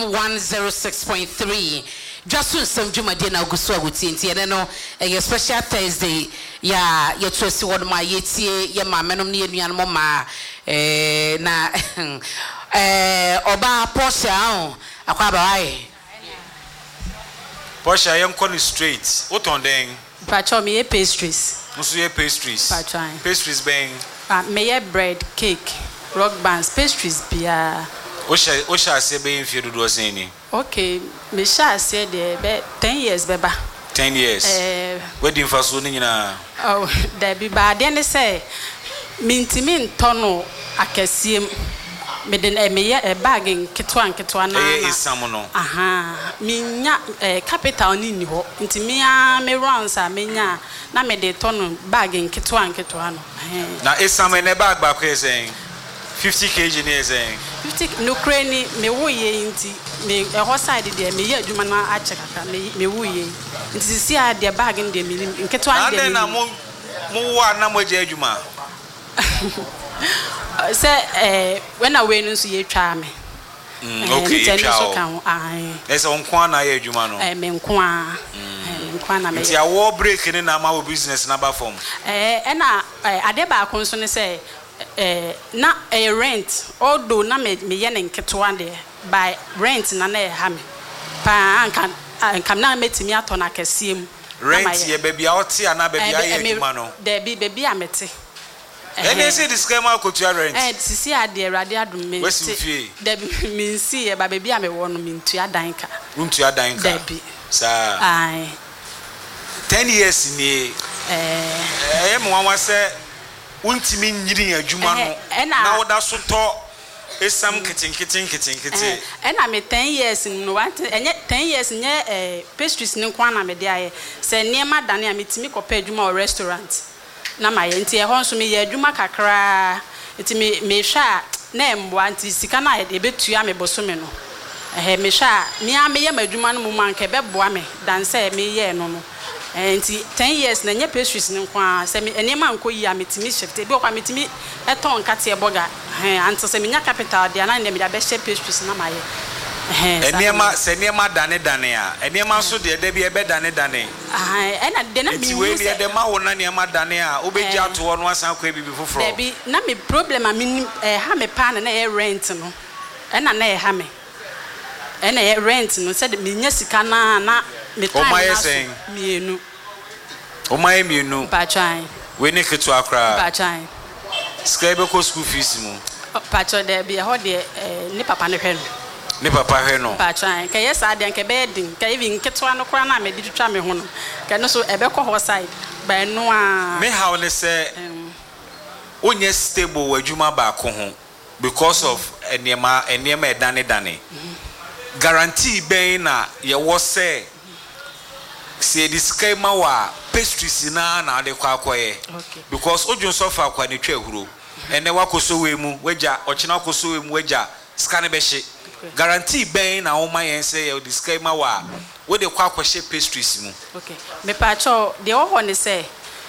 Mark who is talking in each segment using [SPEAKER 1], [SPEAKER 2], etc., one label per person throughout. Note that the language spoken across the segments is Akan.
[SPEAKER 1] 106.3. Just some Juma dinner go so good tea and no a special Thursday. Yeah, you trust what my yeti, ya ma menom near me and mama. Na Oba Porsche, a quabai.
[SPEAKER 2] Porsche, I am calling straight. What on dang?
[SPEAKER 3] Pacho me pastries.
[SPEAKER 2] Monsieur pastries.
[SPEAKER 3] Patron.
[SPEAKER 2] Pastries bang.
[SPEAKER 3] May bread, cake, rock bands, pastries, beer.
[SPEAKER 2] Osha say being few do any.
[SPEAKER 3] Okay, me shall say there 10 years, beba.
[SPEAKER 2] 10 years. Wedding for soon.
[SPEAKER 3] Oh, there be bad. Then they say, Mintimin tono, I can see him. Meden a bagging, Ketuan,
[SPEAKER 2] is someone.
[SPEAKER 3] Aha, minya capital ninho, intimia me runs a minya, na me de tono bagging, Ketuan.
[SPEAKER 2] Now, is some in a bag back here saying 50 kg near saying
[SPEAKER 3] 50 no cranny, me wooye inti, me a horse side there, me yet Jumana Achaka, me wooye. It is see their bagging the million in Ketuan.
[SPEAKER 2] Then I'm more number Juma.
[SPEAKER 3] Say, when I went to ye charm.
[SPEAKER 2] Okay, there's on Kwana Jumano.
[SPEAKER 3] I mean, Kwana.
[SPEAKER 2] It's a war breaking in our business number form.
[SPEAKER 3] And I deba concern say, not a rent, although na me yen in Ketuande by rent nane hammy. Pa and come now met me at on a casim.
[SPEAKER 2] Rent ye baby out here and a baby,
[SPEAKER 3] there be baby amity.
[SPEAKER 2] And they say the scammer could rent.
[SPEAKER 3] See, I dear Radia do me.
[SPEAKER 2] What's the fee?
[SPEAKER 3] Debbie means see a baby, I may want me to your dinker.
[SPEAKER 2] Room to your dinker.
[SPEAKER 3] Debbie,
[SPEAKER 2] sir.
[SPEAKER 3] Aye.
[SPEAKER 2] 10 years in the one was said, won't mean needing a Jumano. And now that's so tall. It's some kitchen.
[SPEAKER 3] And I made 10 years in one, and yet 10 years near a pastries no quana media. Say near my Dania meet me or Juma restaurant. Na my entire home to me, Juma Kakra. It me sha name one Sikana, a bit to Yame Bosumeno. I have me sha, me a me a Juman Muman Quebec Boame, than say me ye no. And 10 years, Nanya pastries no qua, send me any man could ya meet me shift, they go meet me a ton Katia Boga, and so send me capital, the anime the best pastries na my. And near my Dania, and near my so dear, there be a bed Dane. And I didn't be way near the Mawana near Madania, Obeja to one once I'll quit before. There be not me problem. I mean, a hammy pan and a rent, no, and a nay hammy. And a rent, no, said me, yes, cana, not me. Oh, my saying, me, no. Oh, my, you know, Patchine. We need to Accra, Patchine. Scrabble school fees, Patcho, there be a hot dear, nipper pan. Never paheno. Patchine, Kayas, I didn't get bedding, Kaving Ketuano Crana, made it to me home. Can also a beco horse side by no one. May how they say, oh, yes, stable where Juma back home because of a near me Danny. Guarantee Baina, ya was say this came our pastries in Anna de Quaquay because Ojo Sofa quite a true and the Wakoso Wemu, Weja, or Chinako Suim, Weja, Scanabeshi. Guarantee Bain, I my and say, or disclaimer, what the quack pastries. Okay, me pacho, the old one say,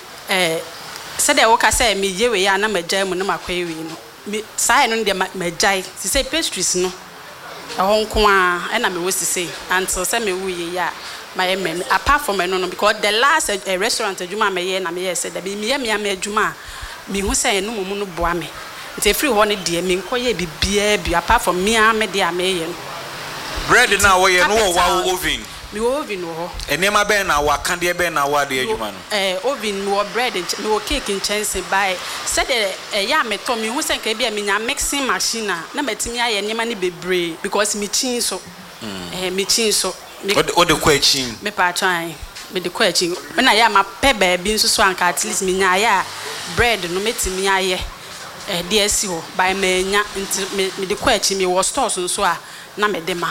[SPEAKER 3] said the Oka say, me, ye, I am a German, no, my query, sign on the Majai, to say pastries, no, a home qua, and I'm always to say, and so send me, we, ya, my men, apart from my no, because the last restaurant, Juma may, and I may say, that be me, a Juma, me who say, no, Mumu Boame. It's a free one, dear, me, be beer, apart from me, I'm a dear mayon. Bread now, where you know, while oven. You oven, and near my ben, our candy ben, our dear human. Oven, more bread, no cake in chance by said a yam told me who sang a beer, me, mixing machine, number to me, I and money be brave because me chin so, me chin so. What the question? Me patchine, me the question. When I am a pebble, being so swank, at least me, ya bread, no meeting me, I. Dear Sio, by me, me the question me was tossed and so na me dema.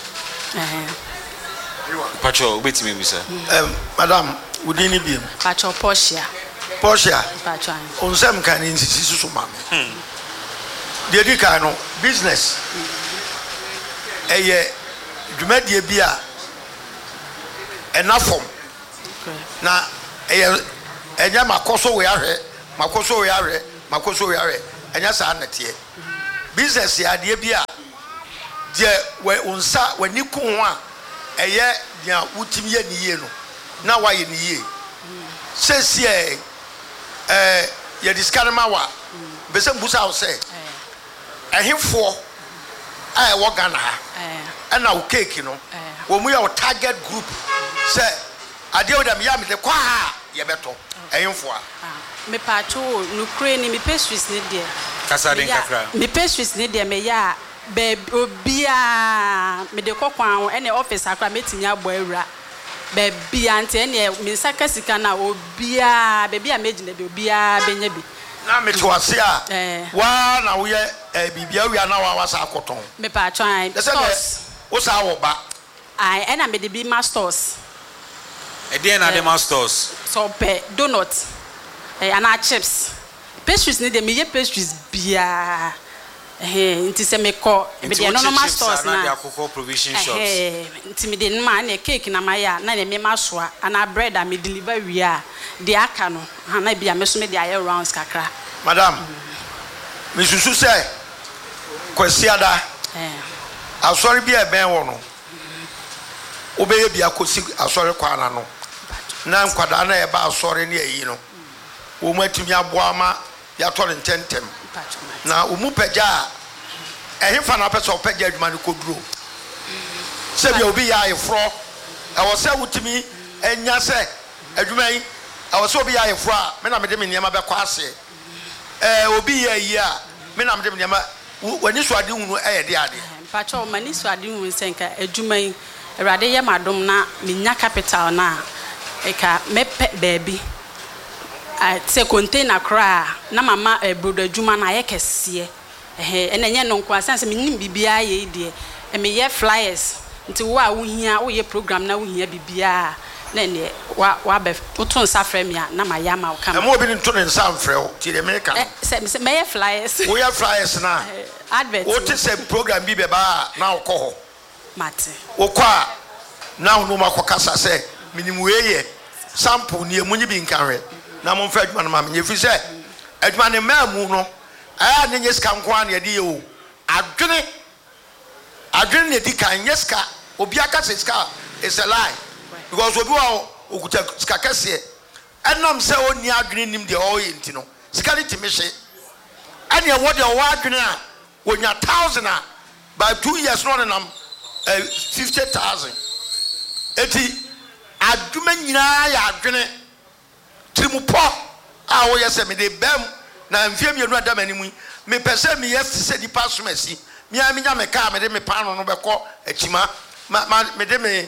[SPEAKER 3] Pacho, wait me, sir.
[SPEAKER 4] Madam, would any be?
[SPEAKER 3] Pacho Portia. Pacho.
[SPEAKER 4] On some kind in Sisuma. The Dicano business. A year, you met the beer enough form. Now, a yama coso we are, Macoso we are. Makoso yare anya sa na tie business ya de bia je we unsa wani ku ho a eye dia wutimi ye ni ye no na wa ye ni ye sese ye diskarema wa bese busa wo se ehifo a wo Ghana ha na wo cake no wo mu ya target group se ade wo dem ya me de kwa ye beto ehifo a
[SPEAKER 3] me pacho no kure ni me pastries ni de
[SPEAKER 2] kasa den kakra
[SPEAKER 3] me pastries ni de me ya be obia me de kokwan ene office akra metimi abo awura be bia nte ene me saka sika na obia be bia megina be obia benya bi
[SPEAKER 4] na me to ase a wa na wo ye bibia wi na wa wasa akoton
[SPEAKER 3] me pacho ai
[SPEAKER 4] stores wo sa wo ba
[SPEAKER 3] ai ena me de bi masters
[SPEAKER 2] e dey na the masters
[SPEAKER 3] so pe donut ana chips pastries ni de me ye pastries bia nti se me ko me de no masters na
[SPEAKER 2] ya kokko provision shops
[SPEAKER 3] nti me de ma na cake na ma ya na me masoa ana bread a me deliver wi a de aka no na bia me so me de aye rounds kakra
[SPEAKER 4] madam me susu se kwasiada asori bia e ben wo no obeye bia kosi asori kwa na no na nkwada na e ba asori ne ayi no wo matumi aboa ma ya tore ntentem na umu peja ehimfa na pesa opeja adwuma ne koduro se bia obi ya ayefro e wo se wutimi enya se adwuma yi e wo se obi ya ayefro a me na me de me niam be kwa ase obi ya yi a me na me de me niam wani so ade hunu e de ade
[SPEAKER 3] pacho mani so ade hunu senka adwuma yi awrade ye madom na menya capital na e ka mepe baby se container kra na mama brodo adwuma na ye kese enenye no nko asanse menim bibia ye de me ye flyers nti wo a wo hia wo ye program na wo hia bibia na ne wa be to nsa frɛ me a na ma ya ma wo kam
[SPEAKER 4] mo obi ni to nsa frɛ wo ti de me ka
[SPEAKER 3] se me ye flyers
[SPEAKER 4] wo ye flyers na
[SPEAKER 3] advert
[SPEAKER 4] wo ti se program bi be ba na wo kɔ ho
[SPEAKER 3] mate
[SPEAKER 4] wo kɔ a na wo no makɔkasa sɛ minim we ye sample ni emunyi bi nkanwe na mo mfa adwuma no ma me yefi sɛ adwuma ne maamu no aya ne nyeska nko an ye de o adwene ne di kan nyeska obi aka ska is a lie because obi wa okuta ska kase enam sɛ oni adwene nim de o ye ntino ska ne timi hye ane wo de o wa adwene a wonya 1000 a by 2 years no nam 50,000 eti adwuma nyina ya adwene trimupo a wo yese me de bem na mfie mienu adam animu me pese me yes se di pasumasi me a menya me ka me de me pano no beko akima me de me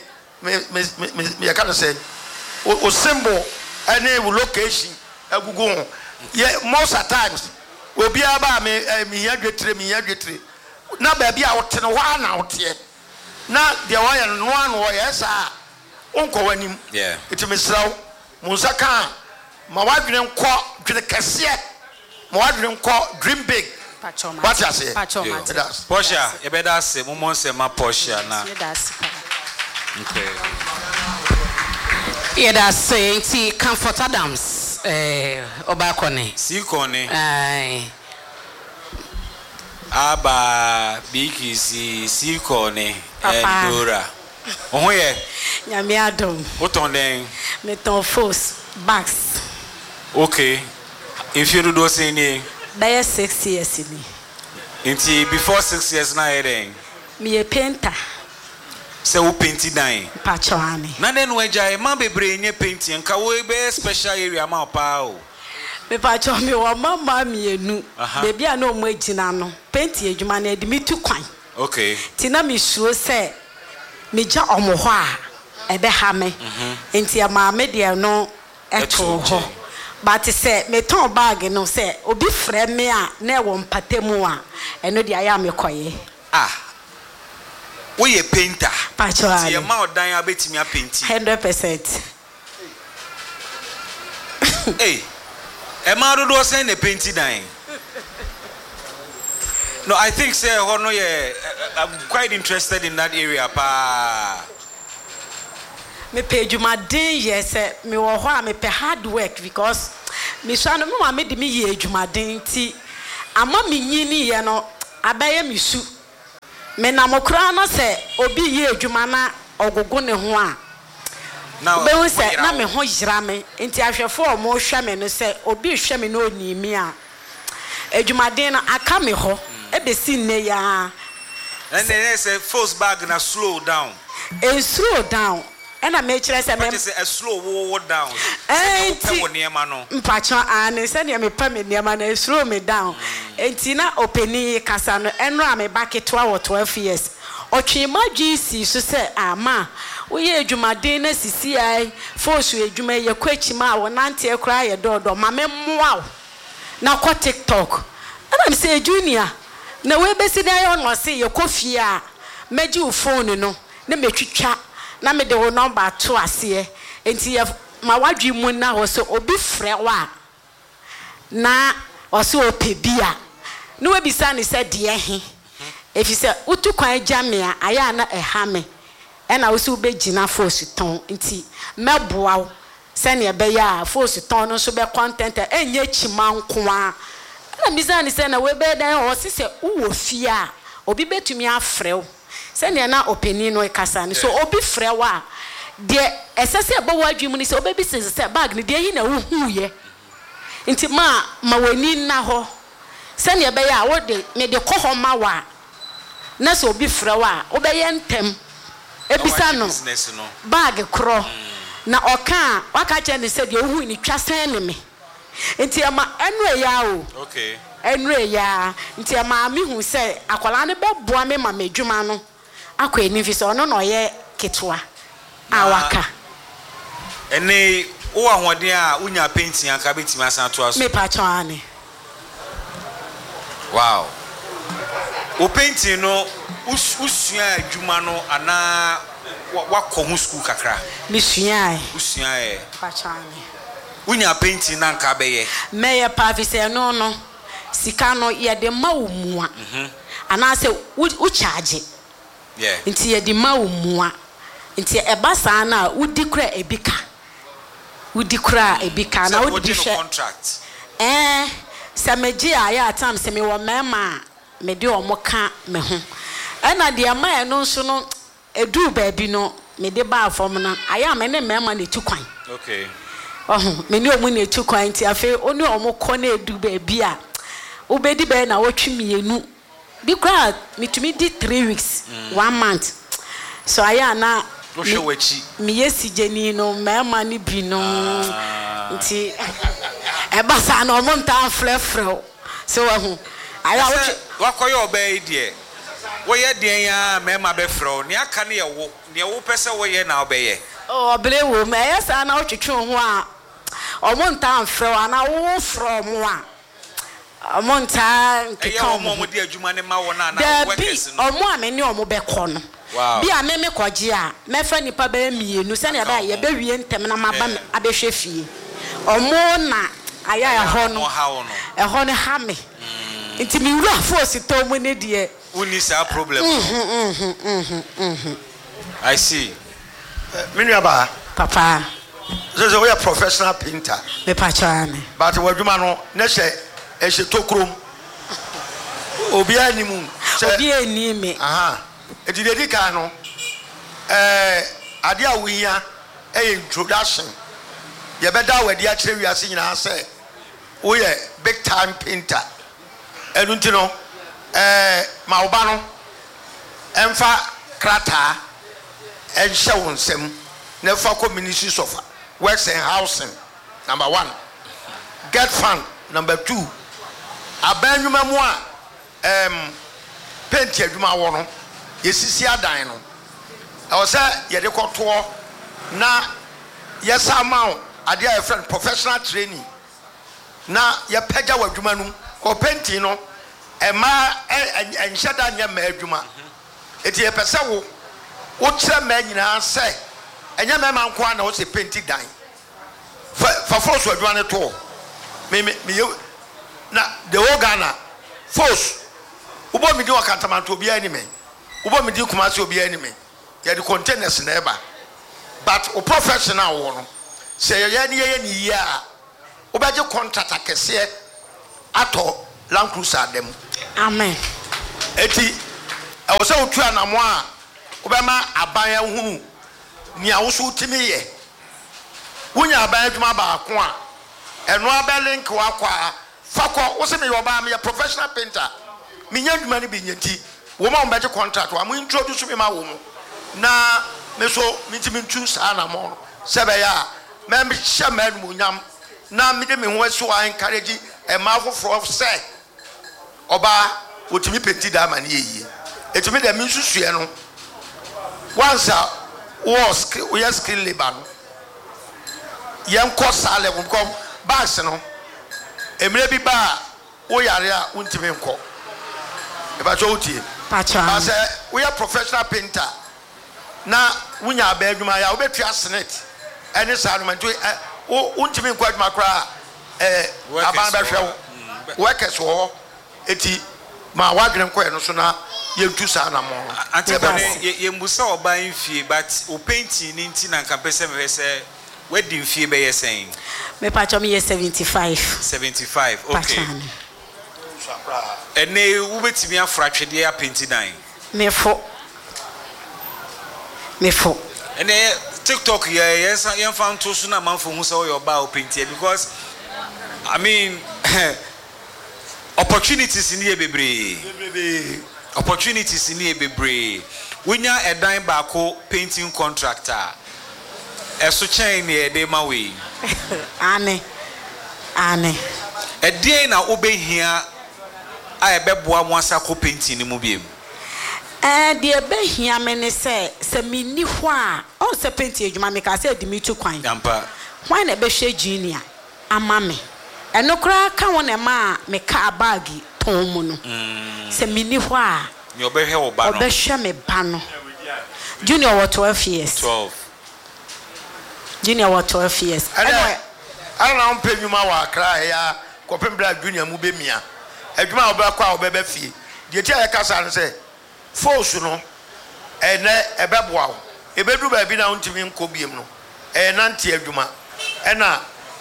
[SPEAKER 4] ka say o symbol any location agugu ye most at times obi aba me ya dwetre na ba bia wote no wa na wote na de wo ye no anu wo ye sa onko wanim it me sraw munsaka ma wadwene nkɔ dwene kɛseɛ ma wadwene nkɔ dream big what you say
[SPEAKER 2] Porsche e be da se mo monse ma Porsche na okay
[SPEAKER 1] yeah that's saying Comfort Adams obakone
[SPEAKER 2] sikone aba bigisi sikone endora oh yeah
[SPEAKER 5] nyame adom
[SPEAKER 2] oton den
[SPEAKER 5] meton force bags
[SPEAKER 2] okay if you do say ni
[SPEAKER 5] by 6 years ni
[SPEAKER 2] until before 6 years na eden
[SPEAKER 5] me a painter
[SPEAKER 2] say who painted dan
[SPEAKER 5] pachoani
[SPEAKER 2] na den we jai man bebre nye painting nka we be special area ma pa o
[SPEAKER 5] me pacho me wo mama mienu baby a na o mo agina no painting adwuma na edi mitu kwan
[SPEAKER 2] okay
[SPEAKER 5] tina me sure say me ja omo ho a ebe ha me enti ama me de no eto ho but say me ton bag no say obi frɛ me a na e wo mpatemu a eno de aya me koye
[SPEAKER 2] we ye painter
[SPEAKER 5] pachoani
[SPEAKER 2] ti e ma odan abetimi a painting
[SPEAKER 5] 100%.
[SPEAKER 2] hey e ma do say na painting dan no I think say no yeah I'm quite interested in that area pa
[SPEAKER 5] me pay adwumaden yes me wo ho a me pay hard work because me so no me me de me ye adwumaden ti ama me nyini ye no abaye me su me na mokra na se obi ye adwuma na ogogo ne ho a na be hu se na me ho yira me enti ahwefo o mo hwa me no se obi hwa me no onimi a adwumaden na aka me ho e be si nne ya
[SPEAKER 2] and then say first bag na slow down
[SPEAKER 5] slow down and I make sure say
[SPEAKER 2] a slow down
[SPEAKER 5] mpacho an say na me pa me niam na slow me down enti na openi kasa no enra me back to 12 years otwe madwi si so say ama wo ye adwumaden na sisi ai force adwuma ye kwachima a wonante ekra ye dodo ma me moa na ko TikTok and I say junior na we be si da yo no say ye kofie a meji wo phone no na metwitwa na me de wo number to ase enti ye ma wadwi mu na wo so obi frɛ wa na wo so opebia no we bisa ne say de he efi say utu kwan jamia aya na eha me e na wo so be gina force ton enti meboa wo se ne be ya force ton no so be content enye chima nkoa na bisa ne say na we be dan wo se wo fie a obi betumi afrɛ wo se ne na openi no ekasa ne so obi frɛ wa de esese ebo wadwum ni se obebi se bag ne de yi na wo huye nti ma wani na ho se ne be ya wo de me de ko ho ma wa na so obi frɛ wa obeye ntem ebisa no bag kro na oka waka che ne se de wo hu ni twasan ne me nti ama enu ya o
[SPEAKER 2] okay
[SPEAKER 5] enu ya nti ama mi hu se akwala ne beboa me ma medwuma no akwa eni fi se ono no ye ketwa awaka
[SPEAKER 2] ene wo ahoden a unya painting aka betima san to aso
[SPEAKER 5] me patcho ani
[SPEAKER 2] wow o painting no usua adwuma no ana wakọ hu school kakra
[SPEAKER 5] me sua
[SPEAKER 2] usua
[SPEAKER 5] patcho ani
[SPEAKER 2] unya painting na nka beye
[SPEAKER 5] me ye pa fi se no sika no ye de ma wo mua ana se u charge
[SPEAKER 2] yeah
[SPEAKER 5] nti ye de ma wo mua nti eba saa na udi kura ebika na udi hwe
[SPEAKER 2] contract
[SPEAKER 5] se meji aya atam se me wo mema me de omoka me ho na de ama eno nso no edu baabi no me de ba afom na aya me ne mema na tukwan
[SPEAKER 2] okay
[SPEAKER 5] me ne omu na tukwan nti afi oni omokọ na edu baabi a obedi be na wotwe mienu bi kura mitumi di 3 weeks 1 month so aya na mi yesi jeni no mema ni bi no nti ebasa no mo nta frefre so wahu aya
[SPEAKER 2] wakoye obey die wo ye den ya mema be frɛ ni aka ne ye wo pese wo ye na obeye
[SPEAKER 5] obele wo me yesa na otwetwe ho a omo nta frɛ ana wo frɛ mo a omo nta nkeka
[SPEAKER 2] omo de adwuma ne ma wo na na workers
[SPEAKER 5] no omo amene omo be kɔ no bi a me koje a me fa nipa ba mienu se na ba ye be wie ntem na maba abehwe fie omo na aya ho no ho no ha me nti mi wura force to mo ne de
[SPEAKER 2] uni sa problem I see
[SPEAKER 4] Minyaba
[SPEAKER 5] papa
[SPEAKER 4] so we are professional painter
[SPEAKER 5] me pachane
[SPEAKER 4] but wadwuma no na hye tokrom obi animu
[SPEAKER 5] obi ani me
[SPEAKER 4] aha edidedi ka no ade a wuya introduction ye beda wadi a kire wiase nyina se wo ye big time painter enunti no ma oba no emfa krata enhye wonsem na fa communities of works and housing number 1 get fund number 2 abanwuma mu a paint adwuma wo no yesisi adan no e say ye de koto na yesa ma ade a friend professional training na ye pagya wadwuma no ko painting no e ma enhyeda nya ma adwuma eti ye pese wo kire ma nyina se enya ma nko na wo se painting dan fa force wadwuma ne to me na the Ghana force ubo mi di wakantamanto obi anime ubo mi di kumasi obi anime ya di containers na eba but o professional wo no se ye ni ya obaje contract akese ato Land Cruiser dem
[SPEAKER 5] amen
[SPEAKER 4] eti I was so trying na moi obema aban ahunu ni awoso timi ye wonya aban adwuma ba ko a eno abelink wa kwa fakọ wo se me yoba me professional painter me nya adwuma ni bi nyanti wo ma mbeje contract wa mo introduce me ma wo mo na me so mitimi ntu sa na mo se be ya me hye man mu nyam na me de me ho so an encourage e ma foforo say oba wotimi penti da ma na yeye etimi de me susue no once we are skill labor no yen ko sale ko bass no emre bi ba wo yare a untimi nko e ba cho utie
[SPEAKER 5] pacha
[SPEAKER 4] say we are professional painter na wunya aba adwuma ya wo betua senet ene sa no mantu untimi nko adwuma kra aban ba hwe workers wo eti ma wagre nko e no so na yentu sa na mo
[SPEAKER 2] antebane yembusa oban fie but o painting ni nti na nka pese me say wedding fie be yesen
[SPEAKER 5] me pacha me 75
[SPEAKER 2] okay ene wo betimi afra twede ya painting dan
[SPEAKER 5] me fo
[SPEAKER 2] ene TikTok yen fan to so na manfo hu say o ba o painting because I mean opportunities in here bebre opportunities in here bebre winya edan baako painting contractor eso chain e dey ma we
[SPEAKER 5] ane
[SPEAKER 2] edien na obehia a ebeboa mo asako painting ni mu biem
[SPEAKER 5] de ebehia me ne se minni ho a o se painting adwuma me ka se di mi tu kwan
[SPEAKER 2] ampa
[SPEAKER 5] kwan na behwe junior ama me eno kra ka wona ma me ka bagi ton mu no se minni ho a
[SPEAKER 2] ni obehwe wo ba no
[SPEAKER 5] obehwe me ba no junior what 12 years junior what 12 years
[SPEAKER 4] anyway I don't know pay nyuma wa kra ya kopembra junior mu be mia adwuma obekwa obebe fie de tia ya kasa no se force no ene ebeboa wo ebedu ba bi na untimi nko biem no nanti adwuma ena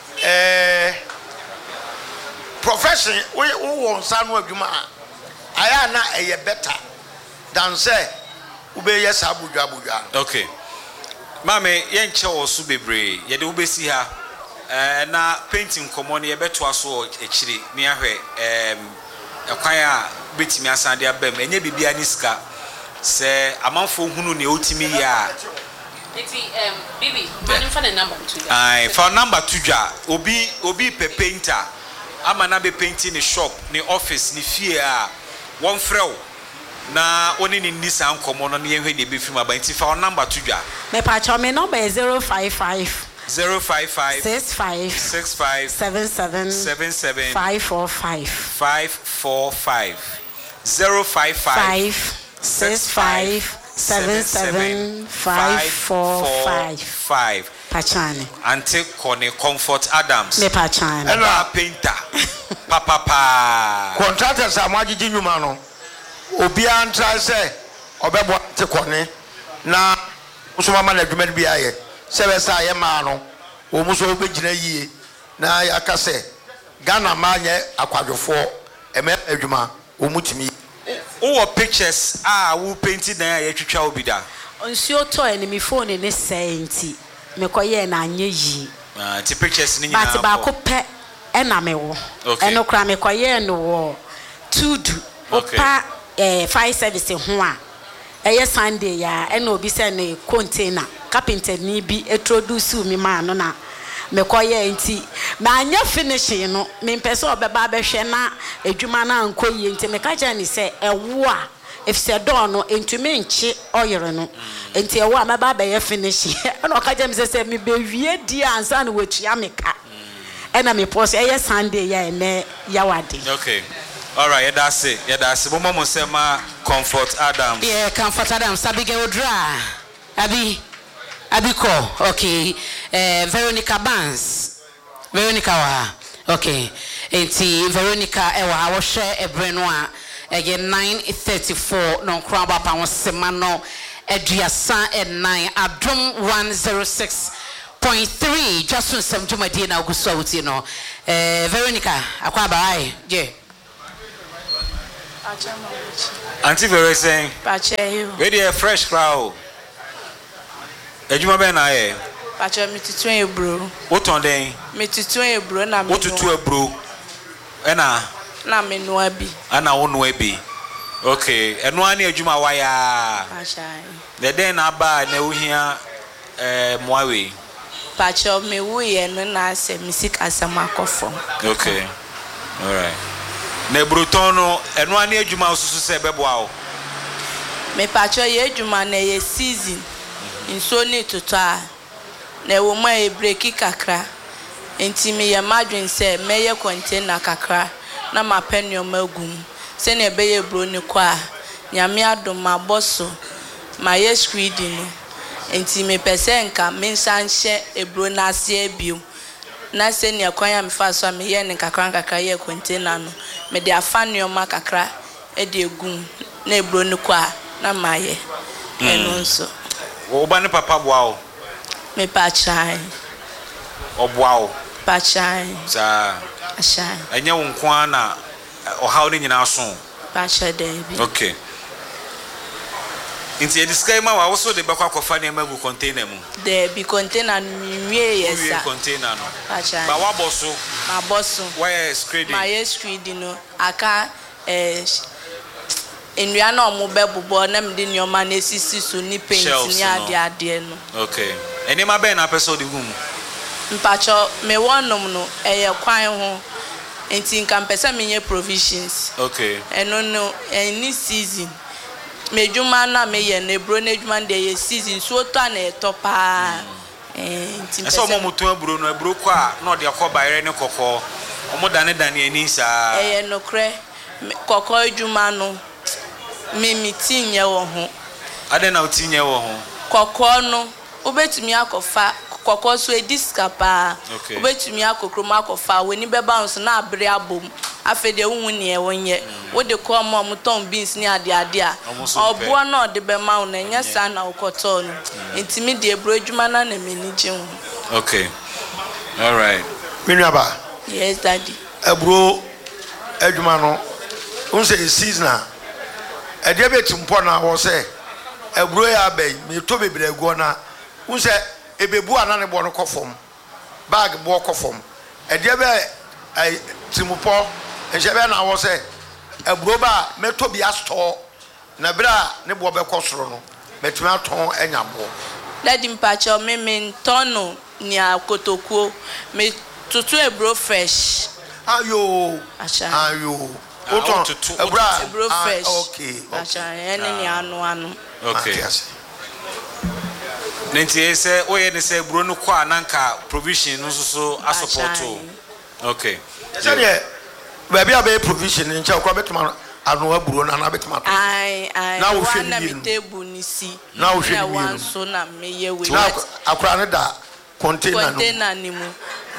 [SPEAKER 4] profession we won sanu adwuma aya na eye better than say ube yes abudwa.
[SPEAKER 2] Okay mame yenche wo su bebre ye de ubesi ha na painting komo ne ye beto aso ekiri ne ahwe ekwan a betimi asande abam enye bibia ni ska se amanfo hunu ne otimi ya
[SPEAKER 1] eti bibi mani fa na number 2
[SPEAKER 2] ai for number 2 ja obi pe painter ama na be painting ni shop ni office ni fie a won frɛw na oni ni nisa nkomo no ne yehwe de be film aba nti fa number 2 ja
[SPEAKER 5] me pa cho me number 055
[SPEAKER 2] 65
[SPEAKER 5] 77 545
[SPEAKER 2] 055
[SPEAKER 5] 65 77 545 pachane
[SPEAKER 2] ante kone Comfort Adams
[SPEAKER 5] me pachane
[SPEAKER 2] ela painter papa
[SPEAKER 4] contractors amagiji nyuma no obi antra se obebo te kone na usoma ma na dwuma bi aye se be sa ye ma no o muso obegina yie na yakase Ghana ma nye akwadwofo eme adwuma o mutimi
[SPEAKER 2] o pictures wo painting na ye twetwa obida
[SPEAKER 5] onsuo to enemy phone ne senti me koye na anye yi
[SPEAKER 2] ti pictures ni nyina
[SPEAKER 5] but ba ko pe ena me wo eno kra me koye no wo tudu opa 5 service ho a eye Sunday ya ena obi se ne container carpenter ni bi introduce mi ma no na me koye nti ma anya finishing no me mpese obeba behwe na adwuma na ankoye nti me ka ja ni se ewo a if se do no entumi nchi oyere no enti ewo a meba be ye finishing ena ka ja mi se me be wie di ansa na watua me ka ena me pose eye Sunday ya ene yawade.
[SPEAKER 2] Okay. All right, that's it. Momo sema Comfort Adams.
[SPEAKER 1] Yeah, Comfort Adams. Abigail Odra. Abiko. Okay. Veronica Barnes. Veronica wa. Okay. Enti Veronica ewa wo share ebrenwa ege 9:34 no kraba pa won semano eduasa 9 Adom 106.3 Jason Samjumadi na oguso wuti no. Veronica akwa ba ai. Je.
[SPEAKER 2] Auntie very saying,
[SPEAKER 3] Pache,
[SPEAKER 2] ready a fresh crowd. Ejuma ben aye.
[SPEAKER 3] Pache, me to 20 bro.
[SPEAKER 2] What on day?
[SPEAKER 3] Me to 20 bro, na
[SPEAKER 2] What to a bro? Ena.
[SPEAKER 3] Na me no abi.
[SPEAKER 2] Ana won webi. Okay, and one ejuma waya.
[SPEAKER 3] Pache.
[SPEAKER 2] The day na ba na uhia moawe.
[SPEAKER 3] Pache, me wuye no na se music asama kofo.
[SPEAKER 2] Okay. All right. Na brutono eno ani ejuma osusu se beboa o.
[SPEAKER 3] Me pache ye ejuma na ye season. Inso ni toto a na wo ma e break kakra. Enti me ye madwen se me ye container kakra na ma penio magum. Se na be ye bro ni kwa. Nyame adom ma boso. Ma ye screeding no. Enti me pese nka me nsanhye ebro na ase abiom. Na se ne akwanya me fa so me ye ne kakra ye container no. Me de afa neoma kakra e de egum na ebro ni kwa na ma ye. Eno nso.
[SPEAKER 2] Oba ne papa boa o.
[SPEAKER 3] Me pa chai.
[SPEAKER 2] Oboa o.
[SPEAKER 3] Pa chai.
[SPEAKER 2] Sa.
[SPEAKER 3] Achai.
[SPEAKER 2] Enya wo nko na ohaw ne nyina so.
[SPEAKER 3] Pa chai David.
[SPEAKER 2] Okay. Inti e disclaimer wa wo so de bekwa kofa ne magu container mu.
[SPEAKER 3] De bi container nwie yesa.
[SPEAKER 2] Container no.
[SPEAKER 3] Pa chai.
[SPEAKER 2] Ba wa boso.
[SPEAKER 3] Ma boso.
[SPEAKER 2] Why screening?
[SPEAKER 3] Ma ye screening no. Aka enua na omo bebubo na mde nyoma na esisi so ni paint ni ade no.
[SPEAKER 2] Okay. Eni ma be na person de gum.
[SPEAKER 3] Mpacho me wonom no eye kwan ho. Enti nka mpesa menye provisions.
[SPEAKER 2] Okay.
[SPEAKER 3] Eno no any season. Mejuma na me ye na ebro na ejuma de ye season so to na etopa. Enti mpesa.
[SPEAKER 2] Eso mo mutu ebro no ebro kwa na ode akoba ire ne kokko. Omo dane ani sa.
[SPEAKER 3] No kre kokko ejuma no. Me mitinye wo ho.
[SPEAKER 2] Ade na utinye wo ho.
[SPEAKER 3] Kokko no obetumi akofa kokko so ediska pa. Obetumi akokroma akofa weni be bounce na abre abom. Afede wu ne e wonye. Wo de ko mo muton beans ni ade a. Obo na ode be ma na nya sa na ukoto no. Intimi de ebro adwuma na na menije ho.
[SPEAKER 2] Okay. All right.
[SPEAKER 4] Minuaba.
[SPEAKER 3] Yes daddy.
[SPEAKER 4] Ebro adwuma no. Unse season ede betimpo na wo se ebro ya be me to bebre ego na unse ebebu ana ne bo no kofom bag bo kofom ede be ai timpo ejebe na wo se ebro ba me to bia store na bra ne bo be kosoro no metumi aton anyabo
[SPEAKER 3] daddy mpacho me ntono ni akotokuo me tutu ebro fresh
[SPEAKER 4] ayo Oton
[SPEAKER 3] ebro fresh.
[SPEAKER 4] Okay.
[SPEAKER 3] Acha ene ni anu.
[SPEAKER 2] Okay. Nenti ese oye ne se ebro no kwa nanka provision no so asupport. Okay.
[SPEAKER 4] Say there baby abe provision ncha kwa betuma anu aburo na betuma.
[SPEAKER 3] Ai.
[SPEAKER 4] Na wo hwe
[SPEAKER 3] na
[SPEAKER 4] ni
[SPEAKER 3] mi table ni si.
[SPEAKER 4] Na wo hwe ni.
[SPEAKER 3] Na wan so na me ye we.
[SPEAKER 4] Na akura ne da container
[SPEAKER 3] ni mu.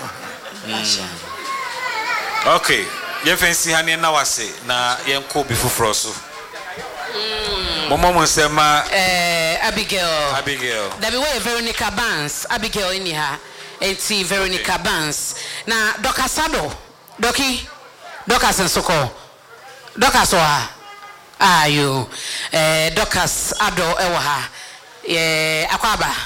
[SPEAKER 2] Okay. Ye fancy hane na wase na yenko bi fufuro so. Momo nsema
[SPEAKER 1] Abigail. Dabi we Veronica Barnes, Abigail ini ha. Enti Veronica Barnes. Na Dokasado. Dokas nsoko. Dokas wa. Ayo. Dokas ado ewa ha. Akwaba.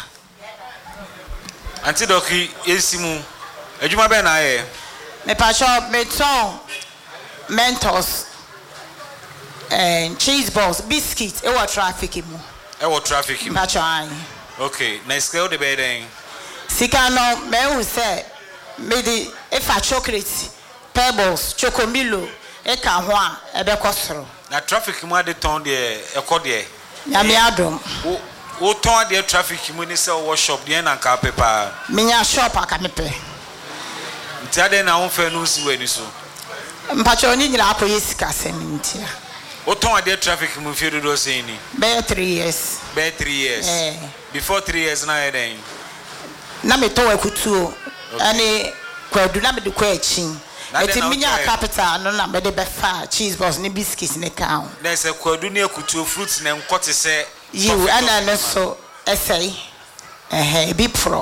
[SPEAKER 2] Anti Doki yesimu. Ejuma be na ye.
[SPEAKER 5] Me pacho meton Mentos and cheese balls, biscuits, ewa traffic mu.
[SPEAKER 2] Ewa traffic mu.
[SPEAKER 5] Pacho ai.
[SPEAKER 2] Okay, na scale the bed.
[SPEAKER 5] Sika no me hu say me di efa chocolate, pebbles, chocomilo, e ka ho a e be kosoro.
[SPEAKER 2] Na traffic mu ade ton de ekọ de.
[SPEAKER 5] Nyame adom.
[SPEAKER 2] Wo ton de traffic mu ni say wo shop de na nka pepa.
[SPEAKER 5] Minya shop aka mepe.
[SPEAKER 2] Ntiade na wo fa no si wani so.
[SPEAKER 5] Mpacho ni nyina akoye sika semintia.
[SPEAKER 2] O ton ade traffic mu fi do say ni.
[SPEAKER 5] Be 3 years.
[SPEAKER 2] Be 3 years. Before 3 years na e den.
[SPEAKER 5] Na me to akutuo. Ani kwadu na me de kwa achi. Eti minya capital no na me de be fa cheese balls ni biscuits ne ka.
[SPEAKER 2] Na se kwadu ni akutuo fruits na nkote se.
[SPEAKER 5] You ana no so essay. Bi pro.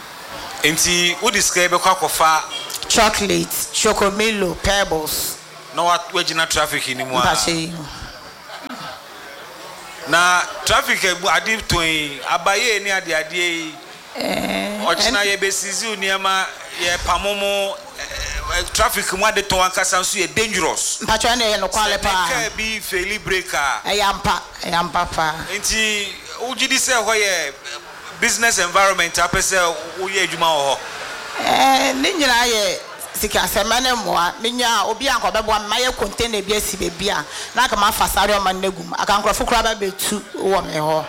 [SPEAKER 2] Enti wo describe kwa kofa
[SPEAKER 5] chocolate, chocomilo, pebbles.
[SPEAKER 2] No what wagina traffic anymore. Na traffic adi toin abaye ni ade ochina ye besizi uniama ye pamomo traffic mu ade to ankasa nso ye dangerous.
[SPEAKER 6] Mpacho na ye no kwale pa.
[SPEAKER 2] Ka bi fairly breaker.
[SPEAKER 6] Eyampa pa.
[SPEAKER 2] Nti ugidi se ho ye business environment apese wo ye adwuma ho.
[SPEAKER 6] Ni nyina ye sika semane moa menya obi anko bebo maye container bi asi bebi a na aka ma fasare o man negum aka nkrofo kura ba betu wo me ho.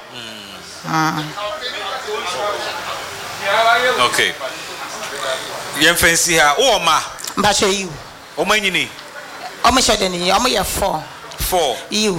[SPEAKER 2] Okay. Yen fancy ha o ma
[SPEAKER 6] mbacho you
[SPEAKER 2] o manyini
[SPEAKER 6] o me shede ni o me ye 4 you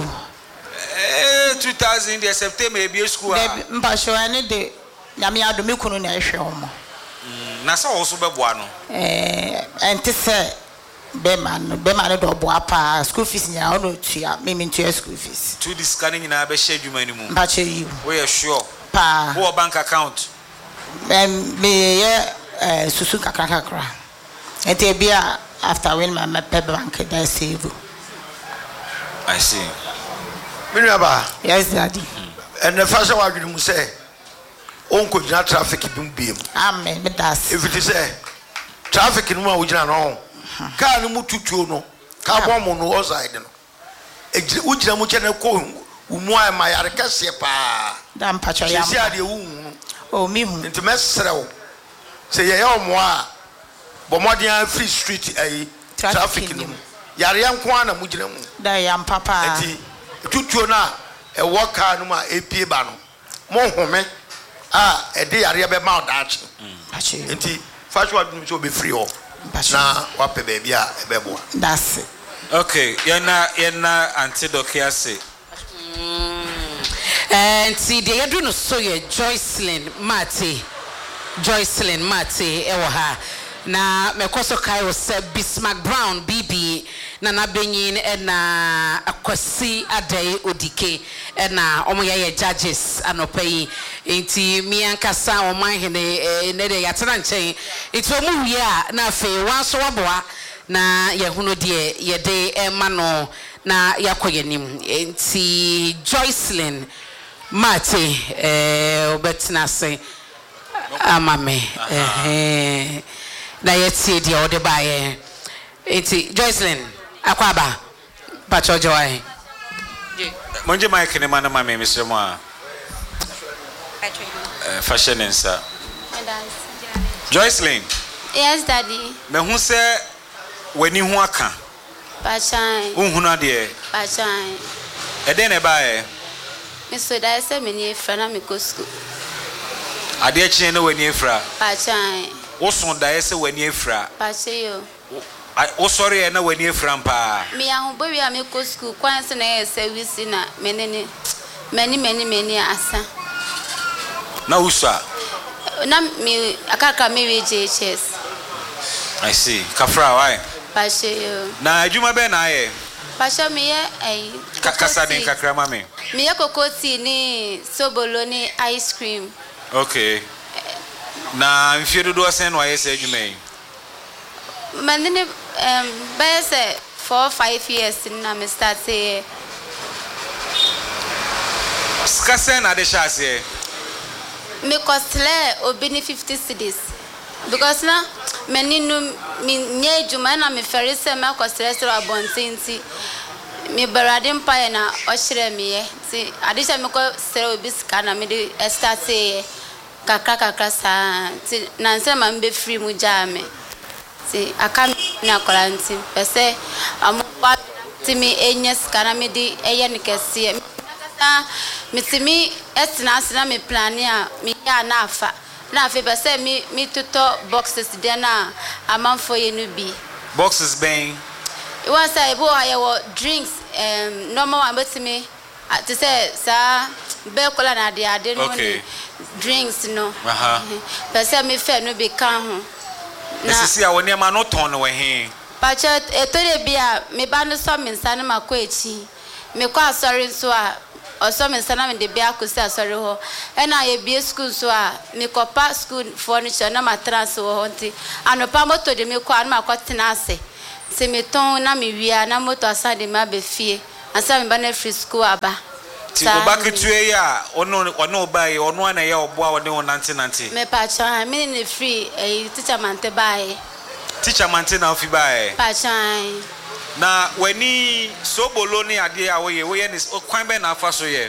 [SPEAKER 2] 2000 de September e bi school a
[SPEAKER 6] mbacho ene de nyame adome kunu na ehwe o mo
[SPEAKER 2] na sa wo so beboa no
[SPEAKER 6] ente se be man do boa pa school fees nya o no tua me ntua school fees
[SPEAKER 2] to this scanning nyina be share adwuma ni mu
[SPEAKER 6] mbacho you
[SPEAKER 2] we are sure
[SPEAKER 6] pa
[SPEAKER 2] wo bank account
[SPEAKER 6] me ye susu kakra ente bia after when my bank that save.
[SPEAKER 2] I see.
[SPEAKER 4] Minaba.
[SPEAKER 6] Yes, daddy.
[SPEAKER 4] And the first one you say, Uncle Jina traffic bim.
[SPEAKER 6] Amen. But that's
[SPEAKER 4] if it is a traffic in one, we don't know. Can't move to no. Can't one no outside. Ujina Muchana Ko, Umwa, my Arcasia.
[SPEAKER 6] Damn patcha. Oh, me,
[SPEAKER 4] into Messero. Say, moi, Bomadian Free Street, a traffic in him. Yariam Kwana Mujinam.
[SPEAKER 6] Diam Papa.
[SPEAKER 4] Tutuna, a walker, no, a P. Bano. More home, a day Ariabe Mount Arch. Inti, first one will be free. Now, what baby, a bebo.
[SPEAKER 6] That's it.
[SPEAKER 2] Okay, yena antidokia say.
[SPEAKER 1] And see, the Adreno Soya Joycelyn Mate, ewa na mekoso Cairo said Bismarck Brown BB na benyin na akwasi adai odike na omoya judges anopai enti miankasa omanhene ne de yatena nchen enti omu wie a na afi wanso waboa na yehuno de yede ema no na yakoyenim enti Joycelyn Mate obetina say amame na yeti dia ode bae enti Joycelyn akwaba pacho joy
[SPEAKER 2] monje mic ne mana mame Mr. Moa fashion insa Joycelyn.
[SPEAKER 7] Yes, daddy.
[SPEAKER 2] Me hu se wani hu aka
[SPEAKER 7] Pachan.
[SPEAKER 2] Unhuna de
[SPEAKER 7] Pachan.
[SPEAKER 2] Eden e bae
[SPEAKER 7] Mr. Dai say me ni efra na me go school.
[SPEAKER 2] Ade chine na wani efra
[SPEAKER 7] Pachan.
[SPEAKER 2] Wo son da say wani efra
[SPEAKER 7] Pacheyo.
[SPEAKER 2] Wo sorry na wani efra mpa
[SPEAKER 7] Me ahun bo wi a me go school kwan se na service na many asa.
[SPEAKER 2] na usa
[SPEAKER 7] Na me akaka me we JHS.
[SPEAKER 2] I see kafra why
[SPEAKER 7] Pacheyo.
[SPEAKER 2] na adwuma be na aye
[SPEAKER 7] Pacha me ye
[SPEAKER 2] kasa den kakra mame
[SPEAKER 7] me ye kokoti ni sobolo ni ice cream.
[SPEAKER 2] Okay. Na mfiedo do sen wa yesa adwuma yi.
[SPEAKER 7] Manene by say 4-5 years na me start say
[SPEAKER 2] Skasen na de chase.
[SPEAKER 7] me costle obini 50 cedis because na meninu me nye juma na me ferry say me costle so abontinti me barade mpa na ohire me ye si adisha me ko sere obi sika na me de start say kakra sa ti na nse ma mbe free mu jame ti aka na kwarantin pese amwa ti mi enyes kana me di eye ne kese me ti mi esna asna me plan ya me ya na afa pese mi tuto boxes de na amanfo ye no bi
[SPEAKER 2] Boxes bang.
[SPEAKER 7] it was say bo ayo drinks normal one but me to say sa be kola na de ade no drinks no pese me fe no be kan ho
[SPEAKER 2] na sisi a woni ma no ton no he
[SPEAKER 7] pacha etore bia me ba no so me nsa no makọ echi me kwa asori nso a oso me nsa na me de bia akosi asori ho e na ye bia school so a me kopa school furniture na matras ho nti anopa moto de me kwa na makọ tena ase se meton na me wia na moto asade ma be fie asa me ba na free school aba
[SPEAKER 2] ti oba ketue ya ono oba ye ono na ya obo a wode won nante
[SPEAKER 7] me pa chan me ne free teacher mante bae
[SPEAKER 2] teacher mante na ofi bae
[SPEAKER 7] pa chan
[SPEAKER 2] na wani sobolo ni ade a woye ni kwan be na afa so ye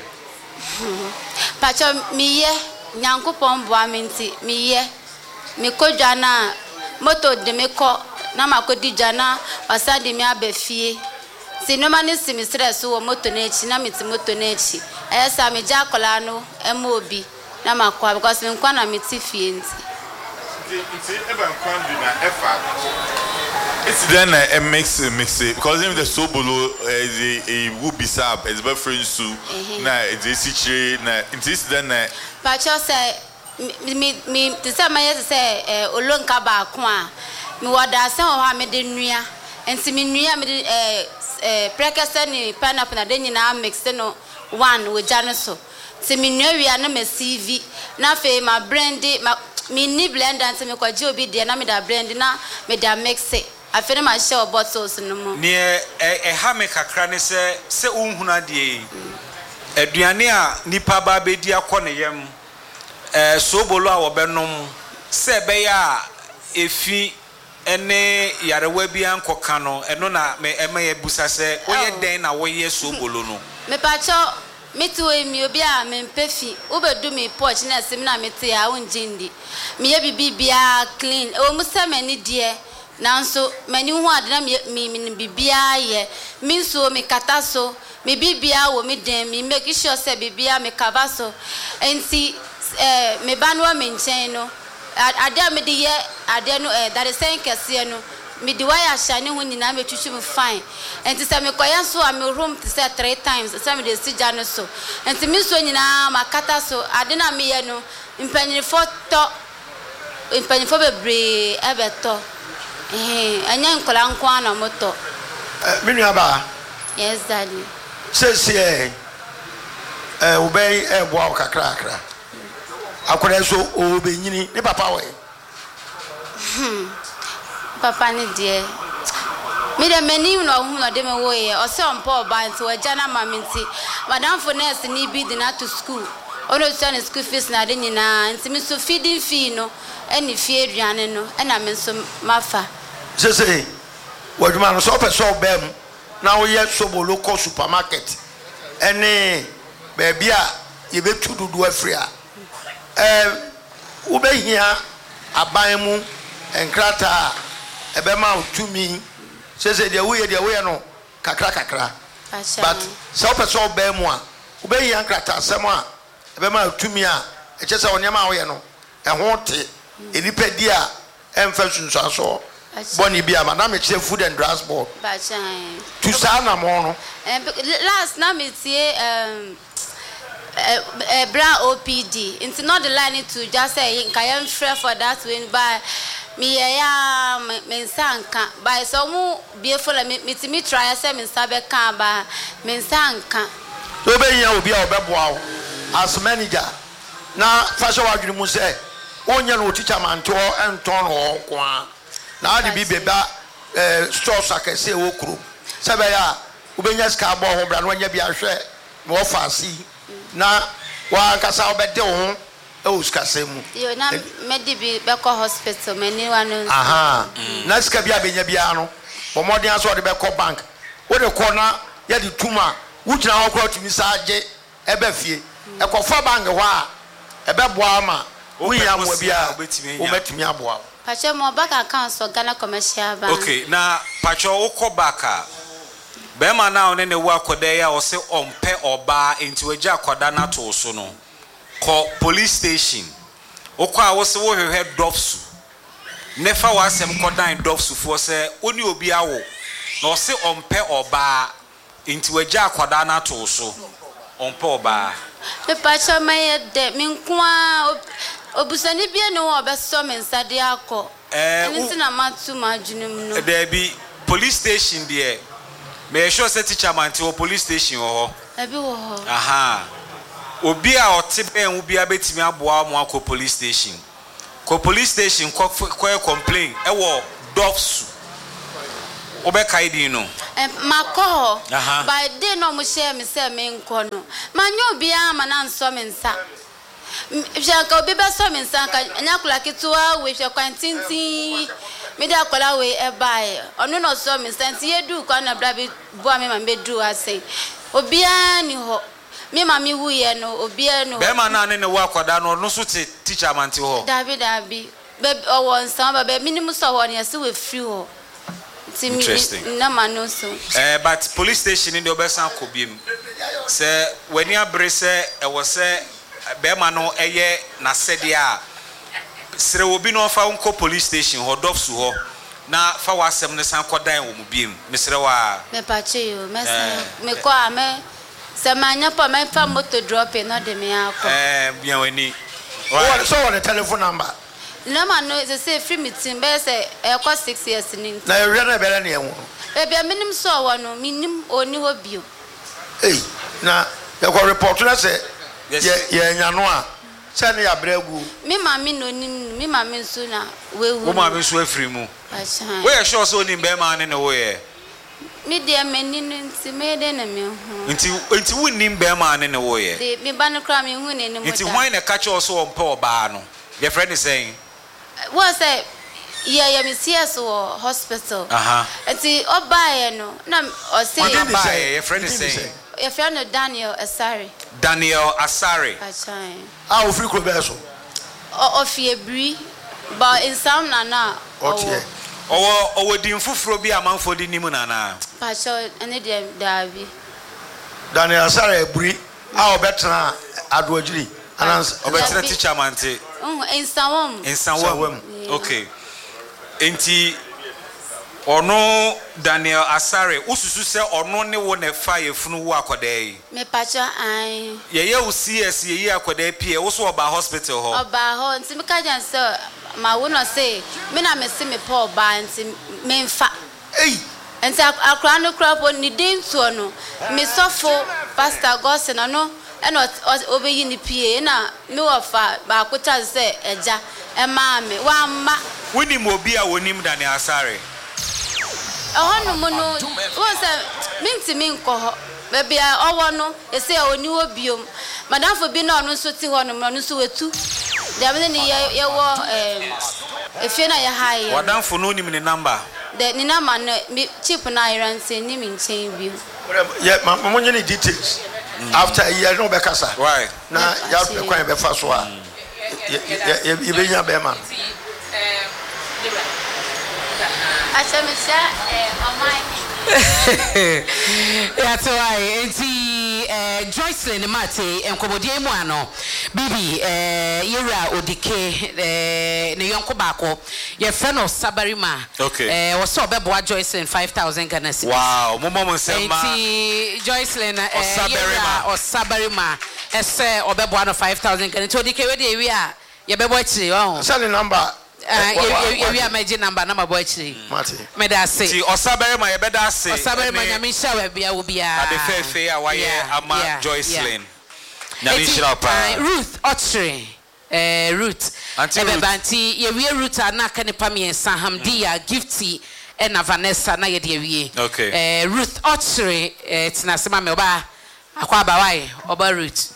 [SPEAKER 7] pa chan mi ye nyankopon boa me nti mi ye me kodwa na moto de me ko na makodi jana asade me abafie si no mani si mi stress wo moto na echi na miti moto na echi esa me ja kola no ema obi na makwa because me nkwa na miti fie nti
[SPEAKER 8] eba nkwa bi na efa it's then a mix because even the sobolo is a would be sab is very friends to na is sichire na it's then
[SPEAKER 7] pacho say me to say my say olonka ba ko a me wada say o ha me de nua enti me nua me de prekese ni pineapple na de nyina mix no one we jano so ti me nua wi na me CV na fe ma blend me ni blender enti me kwaji obi de na me da blend na me da mix afere ma share bottles no mo
[SPEAKER 2] ni ha me kakra ne se unhuna de aduane a nipa ba bedi akọ ne yam sobolo a wobenom se be ya efi ene yarewa bi ankoka no eno na me emaye busa se oye den na woye sobolo no
[SPEAKER 7] me pacho metu emi obi a me mpefi obedu me porch na sim na mete a onjindi me ye bibia clean o musa mani de nanso mani hu ade na me bibia ye me so me kata so me bibia wo me den me make sure say bibia me cover so enti me banwa me nchen no ade me de ye ade no that is saying kese no me de wire shane hu nyina me twitwi me fine enti say me koya so am room to say 3 times say me de sija no so enti me so nyina makata so ade na me ye no impanyifo bebre ebeto anya nkola nkwa na moto
[SPEAKER 4] me nua ba
[SPEAKER 7] yes daddy
[SPEAKER 4] sese obey ebo kakra akora so obenyini ne papa we
[SPEAKER 7] papa ni de me de mani no hu no de me wo ye o se on pa oba nti waja na mama nti madam for nurse ni bi na to school ono so school fees na de nyina nti me so feeding fee no eni fie aduane no na me so mafa
[SPEAKER 4] sese waduma no so person obem na wo ye sobolo ko supermarket ene baby a ye betu dudu afria ubehia aban mu enkrata ebema otumi sese de wo ye no kakra but so person obem mu a ubehia enkrata asem a ebema otumi a echese onyema wo ye no eho te enipedi a emfa sunsuaso boni bia madam e che food and transport
[SPEAKER 7] ba chan
[SPEAKER 4] tu sa na mo no
[SPEAKER 7] last na me tie bra OPD it's not the line to just say nka yam free for that when by me ya me sanka by so mu beautiful me try say me sabe kan ba me sanka
[SPEAKER 4] obenya obi a obeboa as manager na fashion wadwene mu say onya no teacher manto enton ho kwa na ade bi beba store sakese wo kuro sebe ya obenya ska bo ho bra no nya bi ahwe no ofasi na wa kasa obede ho e uskase mu
[SPEAKER 7] yo na medi bi be ko hospital mani wanu
[SPEAKER 4] aha na ska bi abenya bia no bomodin aso de be ko bank wo de ko na ya de tuma wugina ho ko tumi saje e ba fie e ko fa bank ho a e be boa ma we ya mo bia obetimi aboa
[SPEAKER 7] pacho mo baka account so Ghana Commercial Bank
[SPEAKER 2] okay na pacho ukọ baka be ma na one ne wo akoda ya o se ompe oba enti waji akoda na to so no ko police station ukọ a wo se wo hwehwe dofsu nefa wa asem kodan dofsu fo se oni obi awo na o se ompe oba enti waji akoda na to so ompe oba
[SPEAKER 7] me pacho maye de minkwa obusani bia no obeso mensade akọ enti na matu majunum no
[SPEAKER 2] there be police station there me sure say teacher man ti o police station ho
[SPEAKER 7] ebi wo
[SPEAKER 2] aha obi a otebe en obi abetimi aboa mo akọ police station ko police station ko complain e wo dofsu Obekai di no.
[SPEAKER 7] Mako. By day no mo share me say me nko no. Manyo bia ma na nso me nsa. Janka obi be so me nsa ka nyakula ketua we hwe kwantintin. Me da kola we e bae. Ono no so me nsa nti yedu kwa na bra bi boa me ma be du ase. Obia ni ho. Me ma mi wuye no obia no. Be
[SPEAKER 2] ma na ne wo akoda no no so te teacher manti ho.
[SPEAKER 7] Dabi. Be owo nsa ba be minimum so ho ne se we free ho.
[SPEAKER 2] Interesting.
[SPEAKER 7] But
[SPEAKER 2] police station in the Obesan Kobim say when you abrese was say Bemano eye na sedia Sre obi no fa unko police station ho dofsu ho na fa wasem ne san kodan wo mubiem mesre wa
[SPEAKER 7] me pache yo me ko ame se manya pa me fa moto drop no de me akọ
[SPEAKER 2] bien wani
[SPEAKER 4] so on the telephone number.
[SPEAKER 7] No man no is say free meeting be say e ko 6 years ni
[SPEAKER 4] na e wi na be na e wo
[SPEAKER 7] e bia minim so wo no minim oni ho bio
[SPEAKER 4] na e ko report na say ye nya no a say na ya bragu
[SPEAKER 7] mi ma mi no nim mi ma mi nso na we wu
[SPEAKER 2] wo ma mi so afiri mu we e sure so ni be ma ne wo ye
[SPEAKER 7] mi de meni no nti me de na me hu
[SPEAKER 2] nti wo nim be ma ne wo ye
[SPEAKER 7] de mi ba no kra me hu ne ni mo
[SPEAKER 2] nti why na catch us so on pe oba no your friend is saying
[SPEAKER 7] what say yeah me see us hospital nti obaye no na o say
[SPEAKER 2] obaye your friend is saying
[SPEAKER 7] your friend Daniel Asare
[SPEAKER 4] ah ofri ko be so
[SPEAKER 7] ofiebri but in some na
[SPEAKER 2] owo din fufuro bi amanfo di nimu na
[SPEAKER 7] pacho ene de Davi
[SPEAKER 4] Daniel Asare ebri a obetra adoagiri anans
[SPEAKER 2] obetra teacher mante
[SPEAKER 7] in Sawam.
[SPEAKER 2] Okay. Enti ono Daniel Asare ususu se ono ne wo na fa yefunu wo akoda
[SPEAKER 7] me pacha ai
[SPEAKER 2] ye u CS ye akoda pie wo so oba hospital ho
[SPEAKER 7] oba ho nti me ka jan se ma wo no se me na me se me pa oba nti me mfa nti akra no krapo ni den to no me sofo Pastor Gosen no eno obeyi ni pie na me wofa ba akota se eja e ma me wa ma
[SPEAKER 2] woni mo bi a wonim Daniel Asare
[SPEAKER 7] no mo no wo se minti min ko ho be bia owo no e se oni wo biom madam fo bi na ono so ti ho no no so wetu de me ni ye wo e fie na ye haye
[SPEAKER 2] madam fo no nim ni number
[SPEAKER 7] de ni na ma no chip na iran se ni min chen bi
[SPEAKER 4] yeah mo nyeni details after a year no be kasa
[SPEAKER 2] why
[SPEAKER 4] na ya be kwan be fa so a ye be nya be man
[SPEAKER 7] Achamisha omai
[SPEAKER 1] that's why Joycelyn Mate enkomodie mu ano bibi yera odike ne yonko bako ye friend of Sabarima
[SPEAKER 2] okay
[SPEAKER 1] was so beboa Joycelyn 5,000 Ghana cedis
[SPEAKER 2] wow momo sema
[SPEAKER 1] Joycelyn yera or Sabarima ese obeboa no 5,000 Ghana to odike we dey we a ye bebo chiri oh
[SPEAKER 4] send the number
[SPEAKER 1] we are my number na boy chiri
[SPEAKER 4] Mate
[SPEAKER 1] me da say
[SPEAKER 2] ti Osabarima ye beda say
[SPEAKER 1] Osabarima nyame sha we bia wo bia
[SPEAKER 2] ade fefe a waye ama Joycelyn nyame shira pa
[SPEAKER 1] Ruth Ochre Ruth ebebanti ye wie Ruth na ka ne pamie Hamdia Gifty na Vanessa na ye de wie
[SPEAKER 2] okay
[SPEAKER 1] Ruth Ochre tina sema me oba akwa ba wai oba Ruth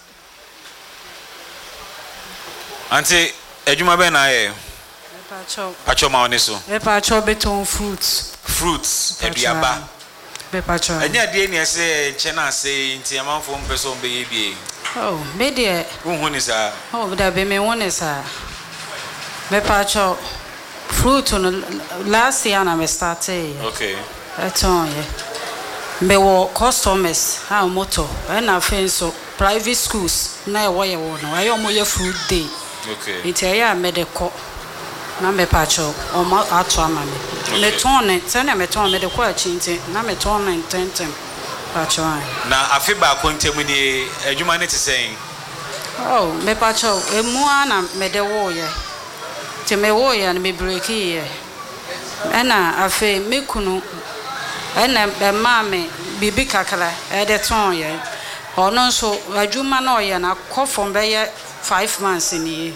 [SPEAKER 2] anti ejuma be na ye pacho ma oneso
[SPEAKER 5] pacho beton fruits
[SPEAKER 2] ediaba
[SPEAKER 5] be pacho
[SPEAKER 2] enya de ni ese nche na ase nti amanfo mpeso mbe ye bie
[SPEAKER 5] oh be de
[SPEAKER 2] unhuni sa
[SPEAKER 5] oh da be me won sa be pacho fruit on last year na me started
[SPEAKER 2] okay
[SPEAKER 5] eton ye be wo customers ha moto na fenso private schools na wo ye wo no ayo mo ye fruit day
[SPEAKER 2] okay
[SPEAKER 5] nti ya me de ko na me pacho o ma ato ama me ton se na me ton me de ko achinti na me ton 10 pacho
[SPEAKER 2] na afiba kontem ni adwuma ne te sen
[SPEAKER 5] oh me pacho emu ana me de wo ye te me wo ye na me break ye ana afi me kunu ana be ma me bibi kakala e de ton ye ono so adwuma na o ye na kofom be ye 5 months ni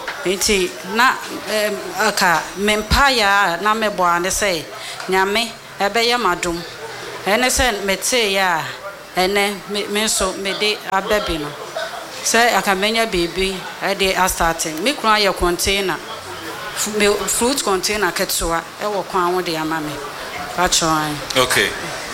[SPEAKER 5] enti na aka mempaya na mebo ane say nyame
[SPEAKER 3] ɛbɛyɛ madom ɛne sɛ mete ya ɛne me so me de ababi no sɛ akamenya baby ɛde astarte me kura yɛ container fruit container ketsoa ɛwɔ kwan wo de ama me patron.
[SPEAKER 2] Okay.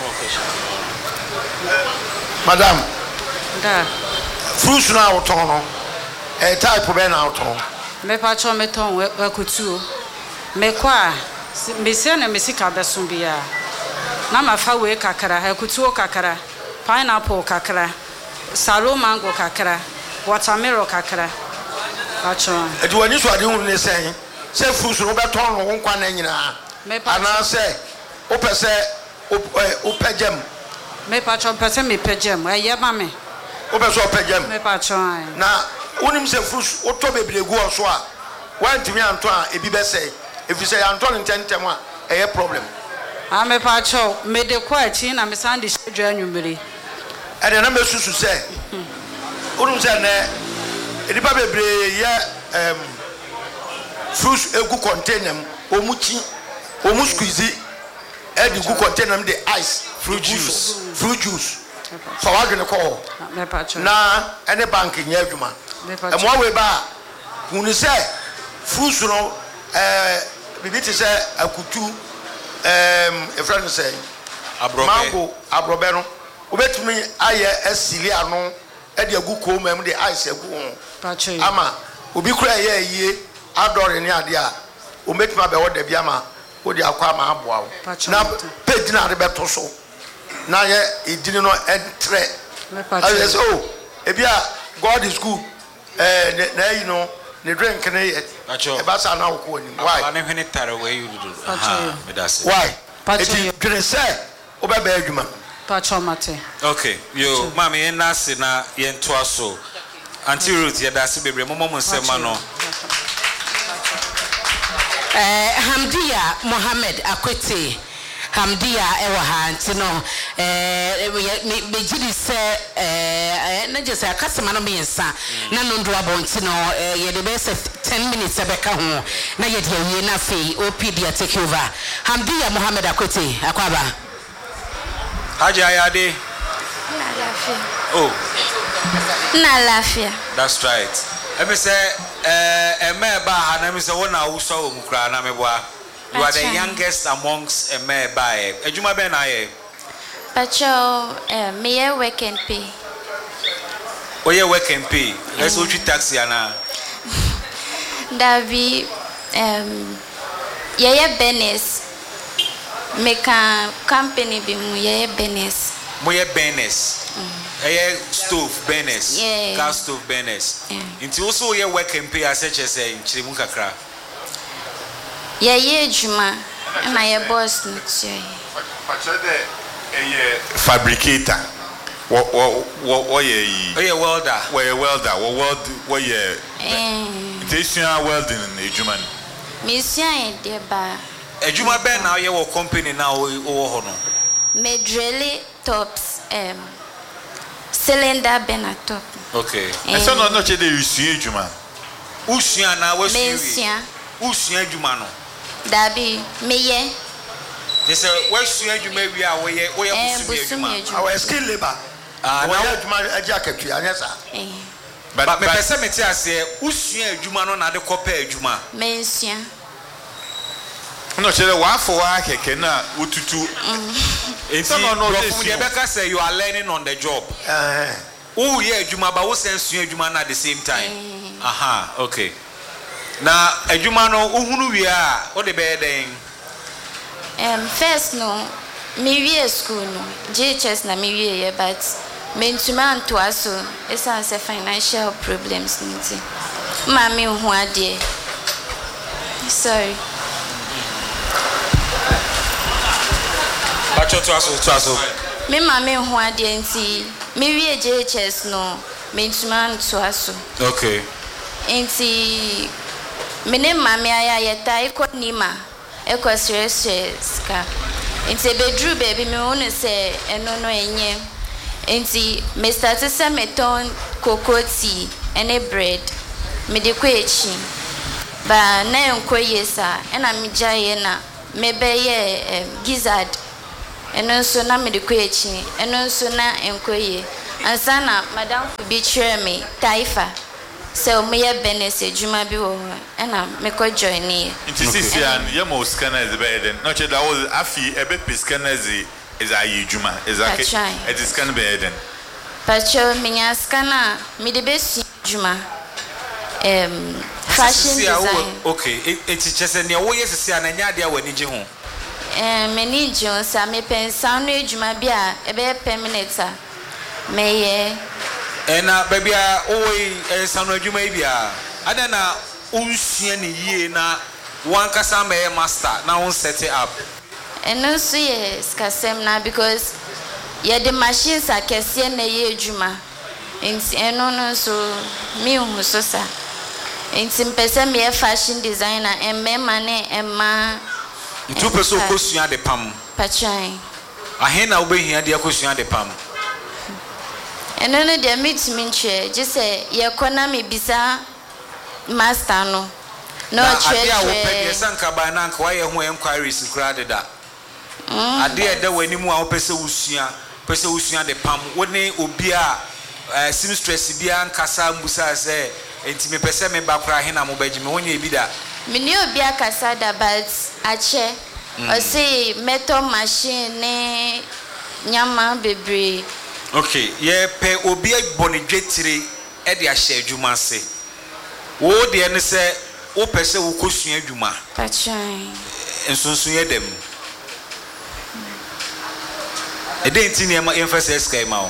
[SPEAKER 4] Madam.
[SPEAKER 3] Da.
[SPEAKER 4] Fruits na auton no. Type be na auton.
[SPEAKER 3] Me patron me ton akutuo. Me kwa me se na me sika beso bia. Na ma fa we kakra, akutuo kakra, pineapple kakra, salo mango kakra, watermelon kakra. Patron.
[SPEAKER 4] E do ani so ade hu ne sen. Se fruits no be ton no nkwa na nyina.
[SPEAKER 3] Me patron.
[SPEAKER 4] Ana se o pese o pegem.
[SPEAKER 3] Me patron pese me pegem. Eye ma me.
[SPEAKER 4] O pese o pegem.
[SPEAKER 3] Me patron.
[SPEAKER 4] Na wonim se fruits o to bebregu o so a wantimi anto a ebi be se efi se anto ntentem a eye problem.
[SPEAKER 3] Me patron me de kwa chi na me sande shedwa anwumere.
[SPEAKER 4] E de na me susu se wonim se ne edipa bebre ye fruits egu container omuchi omu squeeze edi gu container de ice fruit juice for what gonna call na any bank nya adwuma e mo we ba hunu se fruits no bibi te se akutu e friend say mango abrobe no obetumi aye asili ano e de agu ko mam de ice agu ama obi kura ye yie adore ni ade a obetumi abe wo da bi ama wo de akwa ma aboa na page na de beto so na ye idini no entre I say oh ebia God is good na you know the drink na ye e ba sa na wo ni why
[SPEAKER 2] ana hwene tare we you do
[SPEAKER 4] why it is say obeba adwuma
[SPEAKER 3] patcho mate
[SPEAKER 2] okay yo mama yen na se na yen to aso anti root ye da se bebre momo nsema no
[SPEAKER 1] Hamdia Mohammed Akwete Hamdia ewa nti no me gidi se na je se akasema no me nsa na no ndo abonti no ye de be se 10 minutes ebeka ho na ye de awie na fei OPD take over Hamdia Mohammed Akwete akwaba
[SPEAKER 2] Haji Ayade
[SPEAKER 7] Na lafia.
[SPEAKER 2] Oh
[SPEAKER 7] Na lafia.
[SPEAKER 2] That's right. Let me say Emeba ha na me say wona wuso omukra na meboa. You are the youngest amongst Emeba. Ejuma be na ye.
[SPEAKER 7] Pacho me ye work and pay.
[SPEAKER 2] Oh ye work and pay. Let's go to taxi ana.
[SPEAKER 7] Davi ye business. Make a company be mu ye business.
[SPEAKER 2] Moye business. Stove business. Gas stove business. Inti also ye work and pay as such as nchirimu kakra.
[SPEAKER 7] Ye juma na ye boss ntie.
[SPEAKER 8] Fabricator. What ye?
[SPEAKER 2] Oye welder.
[SPEAKER 8] What ye? Intentional welding in Ejuman.
[SPEAKER 7] Mission de ba.
[SPEAKER 2] Ejuma be na ye wo company na wo ho no.
[SPEAKER 7] Me drill tops cylinder bena top.
[SPEAKER 2] Okay.
[SPEAKER 8] And so no che de usua Ejuma.
[SPEAKER 2] Usua na wo
[SPEAKER 7] Me
[SPEAKER 2] usua. Usua Ejuma no.
[SPEAKER 7] Dabi me ye.
[SPEAKER 2] They say where usua Ejuma wi a wo ye busumi Ejuma.
[SPEAKER 4] Our skill labor.
[SPEAKER 2] Na
[SPEAKER 4] Ejuma ajakatu anyasa.
[SPEAKER 2] But me pese me ti ase usua Ejuma no na de kopa Ejuma.
[SPEAKER 7] Me nsua.
[SPEAKER 8] No che de wa for wa keke na otutu.
[SPEAKER 2] Some no dey beka say you are learning on the job. Oh yeah, Ejuma ba wo sense Ejuma na at the same time. Aha, okay. Na Ejuma no uhunu wi a o de be den.
[SPEAKER 7] First no me wie school no JHS na me wie but me ntuma nto aso esa say financial problems nti. Ma me hu ade. Sorry.
[SPEAKER 2] Bacho to aso.
[SPEAKER 7] Me ma me hu ade nti me wie JHS no me ntuma nto aso.
[SPEAKER 2] Okay.
[SPEAKER 7] Nti me ne ma me aya yeta iko nima eko stress ka. Nti bedru baby me wonu say eno no enye. Nti me start say me ton cocoa tea ene bread me de ko echi. Ba na enko yesa ena me jaye na me be ye gizzard eno so na me de koyechi eno so na enkoye ansa na madam fu bi chere me taifa so me ye benese juma bi wo na me ko join ni
[SPEAKER 8] nti sisi an ye mo scanners be eden no che da wo afi ebe pe scanners is ayi juma is ake it is scan be eden
[SPEAKER 7] pacho minya scanner me de be juma fashion design
[SPEAKER 2] okay it chese ne wo yes sia na nya de awani je ho
[SPEAKER 7] many Jones are me pen sound juma bia ebe permanent me ye
[SPEAKER 2] na baby o sound juma bia ada na unsua ne yie na wan kasa me master na won set it up
[SPEAKER 7] eno so ye skasem na because ye the machines akese na ye juma enti eno no so mi hu so sa enti mpese me fashion designer emma ne emma
[SPEAKER 2] two person kosua de pam
[SPEAKER 7] pachai
[SPEAKER 2] ahena obehia de akosua de pam
[SPEAKER 7] eno no de meet me nche je say ye kona me bisa master no no church
[SPEAKER 2] ya wo pede sanka ba na nka waye ho enquiries kura de da ade e da wani mu a wo pese usua de pam woni obi a seamstress bia nkasa mbusa se enti me pese me ba kura ahena mo baji me wonya ebi da
[SPEAKER 7] mini obi akasa da but ache o say metal machine ne nyama bebre
[SPEAKER 2] okay ye pe obi boni dwetire e de ahye adwuma se wo de ne se wo pese wo kosua adwuma
[SPEAKER 7] pachai
[SPEAKER 2] ensonso ye dem e dey ntini e emphasis kai ma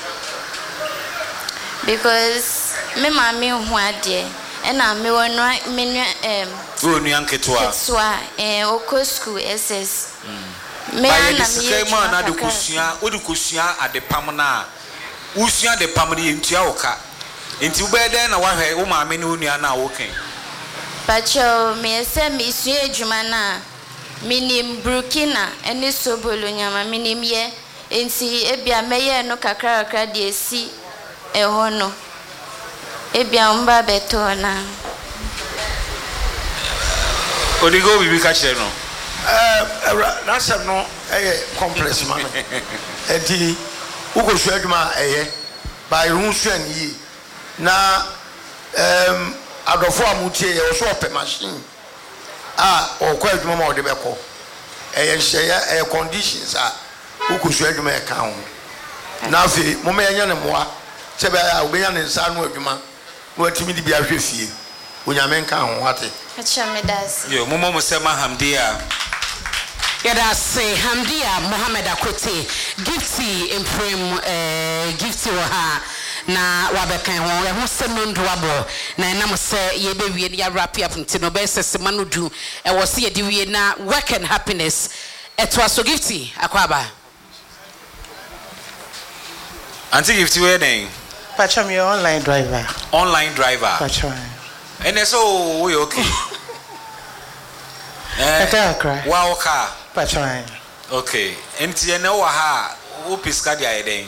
[SPEAKER 7] because me mama hu ade ena me wonu me
[SPEAKER 2] nu yanketwa
[SPEAKER 7] oko school ss
[SPEAKER 2] me ana me ma na de kosua wo de kosua ade pam na usua de pam ne ntua woka enti wo be den na wahwe wo maame ne onua na wo ken
[SPEAKER 7] pacho me se me sua adwuma na minim Burkina ene sobolo nyama minim ye enti ebia meye no kakra de esi eho no ebia mba beto na
[SPEAKER 2] odigo bibi ka kire no
[SPEAKER 4] na sem no complex man enti ukosu adwuma by run suen yi na adofo amutie ye so ope machine okwa adwuma ma ode beko nhye conditions ukosu adwuma ka ho na afi mo me nya ne moa sebe ya obenya ne nsa no adwuma no atimi di bia hwe fie onyame nka ho ate
[SPEAKER 7] acha me das
[SPEAKER 2] yo mo sema hamdia
[SPEAKER 1] yada say hamdia Mohammed Akote gifty imprem gifty wo ha na wabekan ho e ho semo ndoabo na enam se ye bewie ya wrap up ntino be sese manodu e wo se ye di wie na work and happiness etwa so gifty akwaba
[SPEAKER 2] anti gifty we den
[SPEAKER 6] Pacham your online driver
[SPEAKER 2] Pacham and so we okay wow car
[SPEAKER 6] Pacham
[SPEAKER 2] okay enti ene wa ha wo piska dia den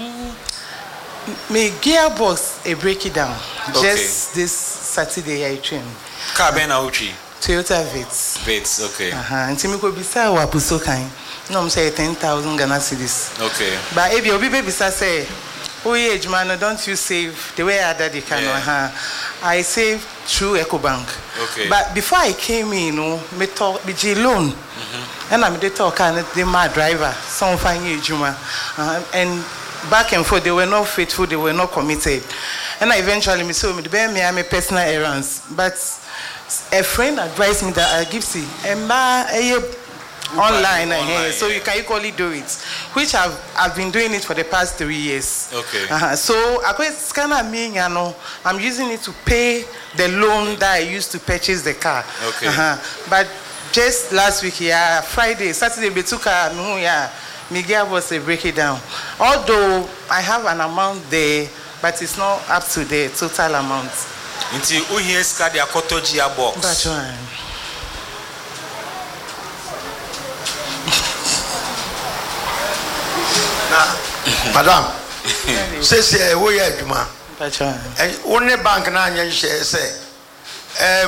[SPEAKER 6] me gearbox break it down
[SPEAKER 2] okay.
[SPEAKER 6] Just this Saturday I train
[SPEAKER 2] car ben auchi
[SPEAKER 6] Toyota Vitz
[SPEAKER 2] okay
[SPEAKER 6] enti me ko bisa wa puso kan no me say 10,000 Ghana cedis
[SPEAKER 2] okay
[SPEAKER 6] but if you obi be bisa say oh yeah man don't you save the way I did the can I save through EcoBank
[SPEAKER 2] okay
[SPEAKER 6] but before I came in me talk BG loan and I'm the talk and the my driver some fine juma and back and forth they were not faithful, they were not committed, and I eventually me so me me personal errands but a friend advised me that I give see online so you can equally do it, which I've been doing it for the past 3 years.
[SPEAKER 2] Okay.
[SPEAKER 6] So I go scanner me, I'm using it to pay the loan that I used to purchase the car.
[SPEAKER 2] Okay.
[SPEAKER 6] But just last week, Friday, Saturday, we took Miguel was a break it down. Although I have an amount there, but it's not up to the total amount.
[SPEAKER 2] Inti uhiye skadi akoto gearbox.
[SPEAKER 6] That's right.
[SPEAKER 4] Madam, say we are Juma.
[SPEAKER 6] That's right.
[SPEAKER 4] And only bank na share say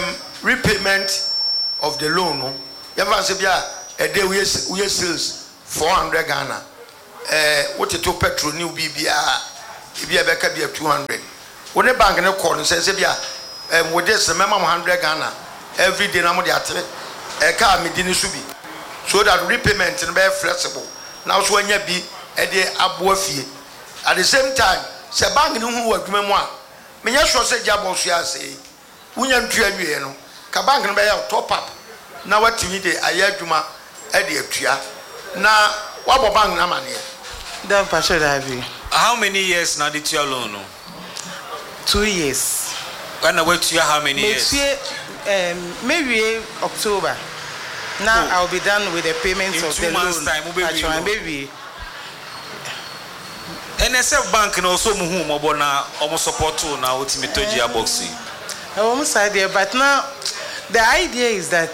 [SPEAKER 4] repayment of the loan. You ever say a day we sales 400 Ghana. What to petrol new BBA, if you ever can be 200. When a bank in a corner says, if you with this, remember 100 Ghana every day, I'm a car, me didn't should be. So that repayment is very flexible. Now, so when you be a day above fee. At the same time, say bank who work memoir. Me just say jabo say. Unyan tuya no. Ka bank no be top up. Na what you need ayadwuma e de atua. Na wabo bank na mane.
[SPEAKER 6] That pastor Davi.
[SPEAKER 2] How many years now did you loan?
[SPEAKER 6] 2 years.
[SPEAKER 2] When I wait to how many years?
[SPEAKER 6] Maybe October. Now I'll be done with the payments of the loan.
[SPEAKER 2] In 2 months' time,
[SPEAKER 6] maybe.
[SPEAKER 2] NSF Bank and also Muhu Mobona almost support to now ultimate boxing.
[SPEAKER 6] I almost idea, but now the idea is that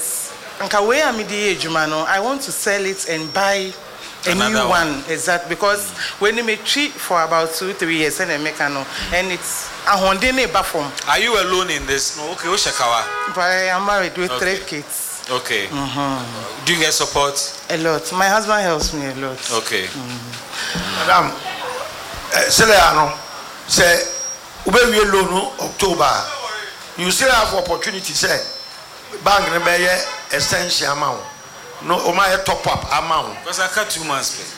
[SPEAKER 6] I want to sell it and buy a new one. Exactly, because when you make treat for about 2-3 years and it's a Hondene Bafom.
[SPEAKER 2] Are you alone in this? No, okay, Oshakawa.
[SPEAKER 6] But I am married with 3 kids.
[SPEAKER 2] Okay. Do you get support?
[SPEAKER 6] A lot. My husband helps me a lot.
[SPEAKER 2] Okay.
[SPEAKER 4] Madam, Seleano say, Ube loan October. You still have opportunity, say, bank never essential amount. No, my top up amount.
[SPEAKER 2] Because I got 2 months.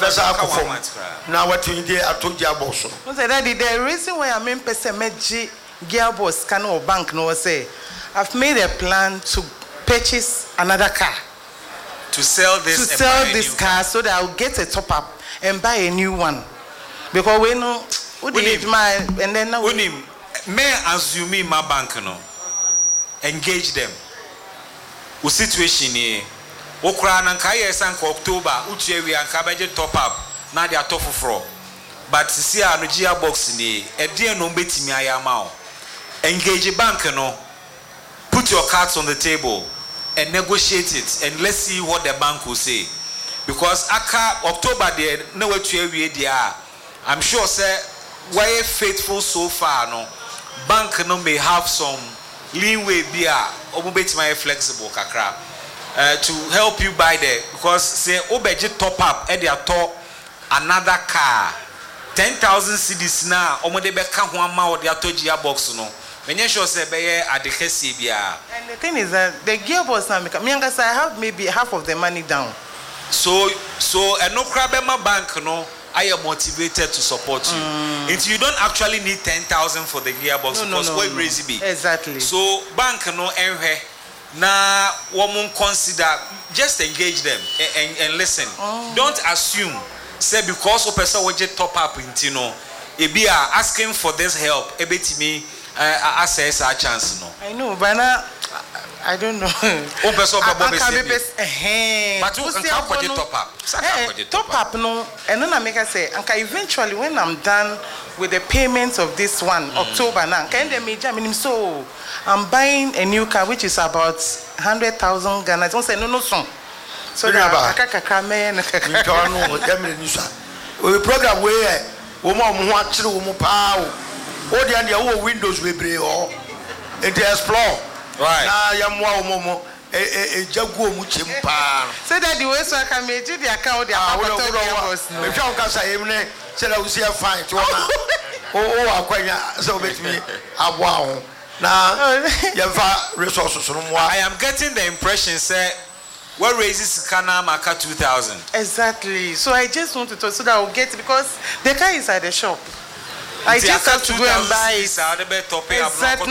[SPEAKER 4] Now, what you did, I told you about so.
[SPEAKER 6] The reason why I mean, Pessemeji Gearbox can or bank no say, I've made a plan to purchase another car.
[SPEAKER 2] To sell this
[SPEAKER 6] car so that I'll get a top up and buy a new one. Because we know and then now
[SPEAKER 2] may assume my bank no engage them. What situation here? Okra na nkaya sank October uchewi ankabeje top up na dia top for. But see a Gear box ni e dey no betimi ayama o. Engage bank no. Put your cards on the table and negotiate it and let's see what the bank will say. Because aka October there no we tuewie dia. I'm sure say why faithful so far no bank no may have some leeway bia obetimi flexible kakra to help you buy there because say obeje top up e dey atọ another car 10,000 cedis na omode be ka ho ama o dey atọ Gear box no menye sure say be ye adekese bia.
[SPEAKER 6] And the thing is that the Gearbox na me I have maybe half of the money down.
[SPEAKER 2] So enokra be ma bank no I am motivated to support you. If you don't actually need 10,000 for the Gearbox, because what crazy be?
[SPEAKER 6] Exactly.
[SPEAKER 2] So bank no enhe na woman consider just engage them and listen. Don't assume say because a person will just top up into no. If you are asking for this help, ebetimi access a chance no.
[SPEAKER 6] I know, but now I don't know.
[SPEAKER 2] But you top up.
[SPEAKER 6] Top up no, and then I make I say, eventually when I'm done with the payments of this one, October now, can they make so I'm buying a new car which is about 100,000 Ghana. Don't say no son. So that
[SPEAKER 4] we program where woman watch the power. All the windows we bring or into explore.
[SPEAKER 2] Right.
[SPEAKER 4] Now momo a jaguar muchimpa.
[SPEAKER 6] Say that the way so I can make the account the
[SPEAKER 4] account. If you can say him, said I will see a fine. Oh, I so bet me. Wow. Now, resources.
[SPEAKER 2] I am getting the impression, say, what raises Kana Maka 2,000?
[SPEAKER 6] Exactly. So I just want to talk so that I'll get it because the car is at the shop. I just have to go and buy it. Exactly.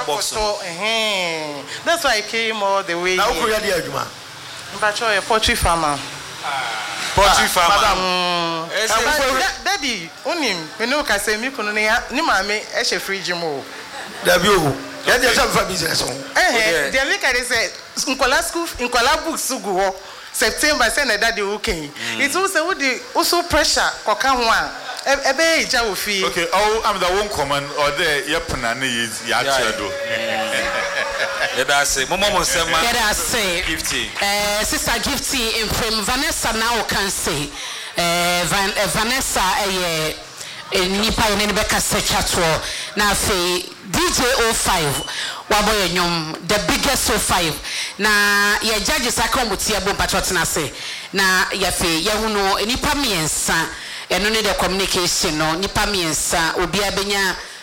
[SPEAKER 6] That's why I came all the way.
[SPEAKER 4] Now, who are you?
[SPEAKER 6] A poultry farmer.
[SPEAKER 2] Poultry farmer.
[SPEAKER 6] Daddy, only me no can say me kono ni mama e she fridge mo.
[SPEAKER 4] Dabio. Get yourself for business.
[SPEAKER 6] They make I say nkola school nkola books go ho. September say na daddy okay. It also pressure koka ho a. Ebe ija wo fi.
[SPEAKER 8] Okay, I'm the one common or there yepna na is ya chedo.
[SPEAKER 2] Yeda say momo say ma.
[SPEAKER 1] Yeda say
[SPEAKER 2] Gifty.
[SPEAKER 1] Sister Gifty in from Vanessa now can say Vanessa nipa yene ne beka sechato na fe DJ 05 wabo yenyom the biggest 05 na ye judges akomuti abo patrot na se na ye fe ye huno nipa miensa eno ne the communication no nipa miensa obi abenya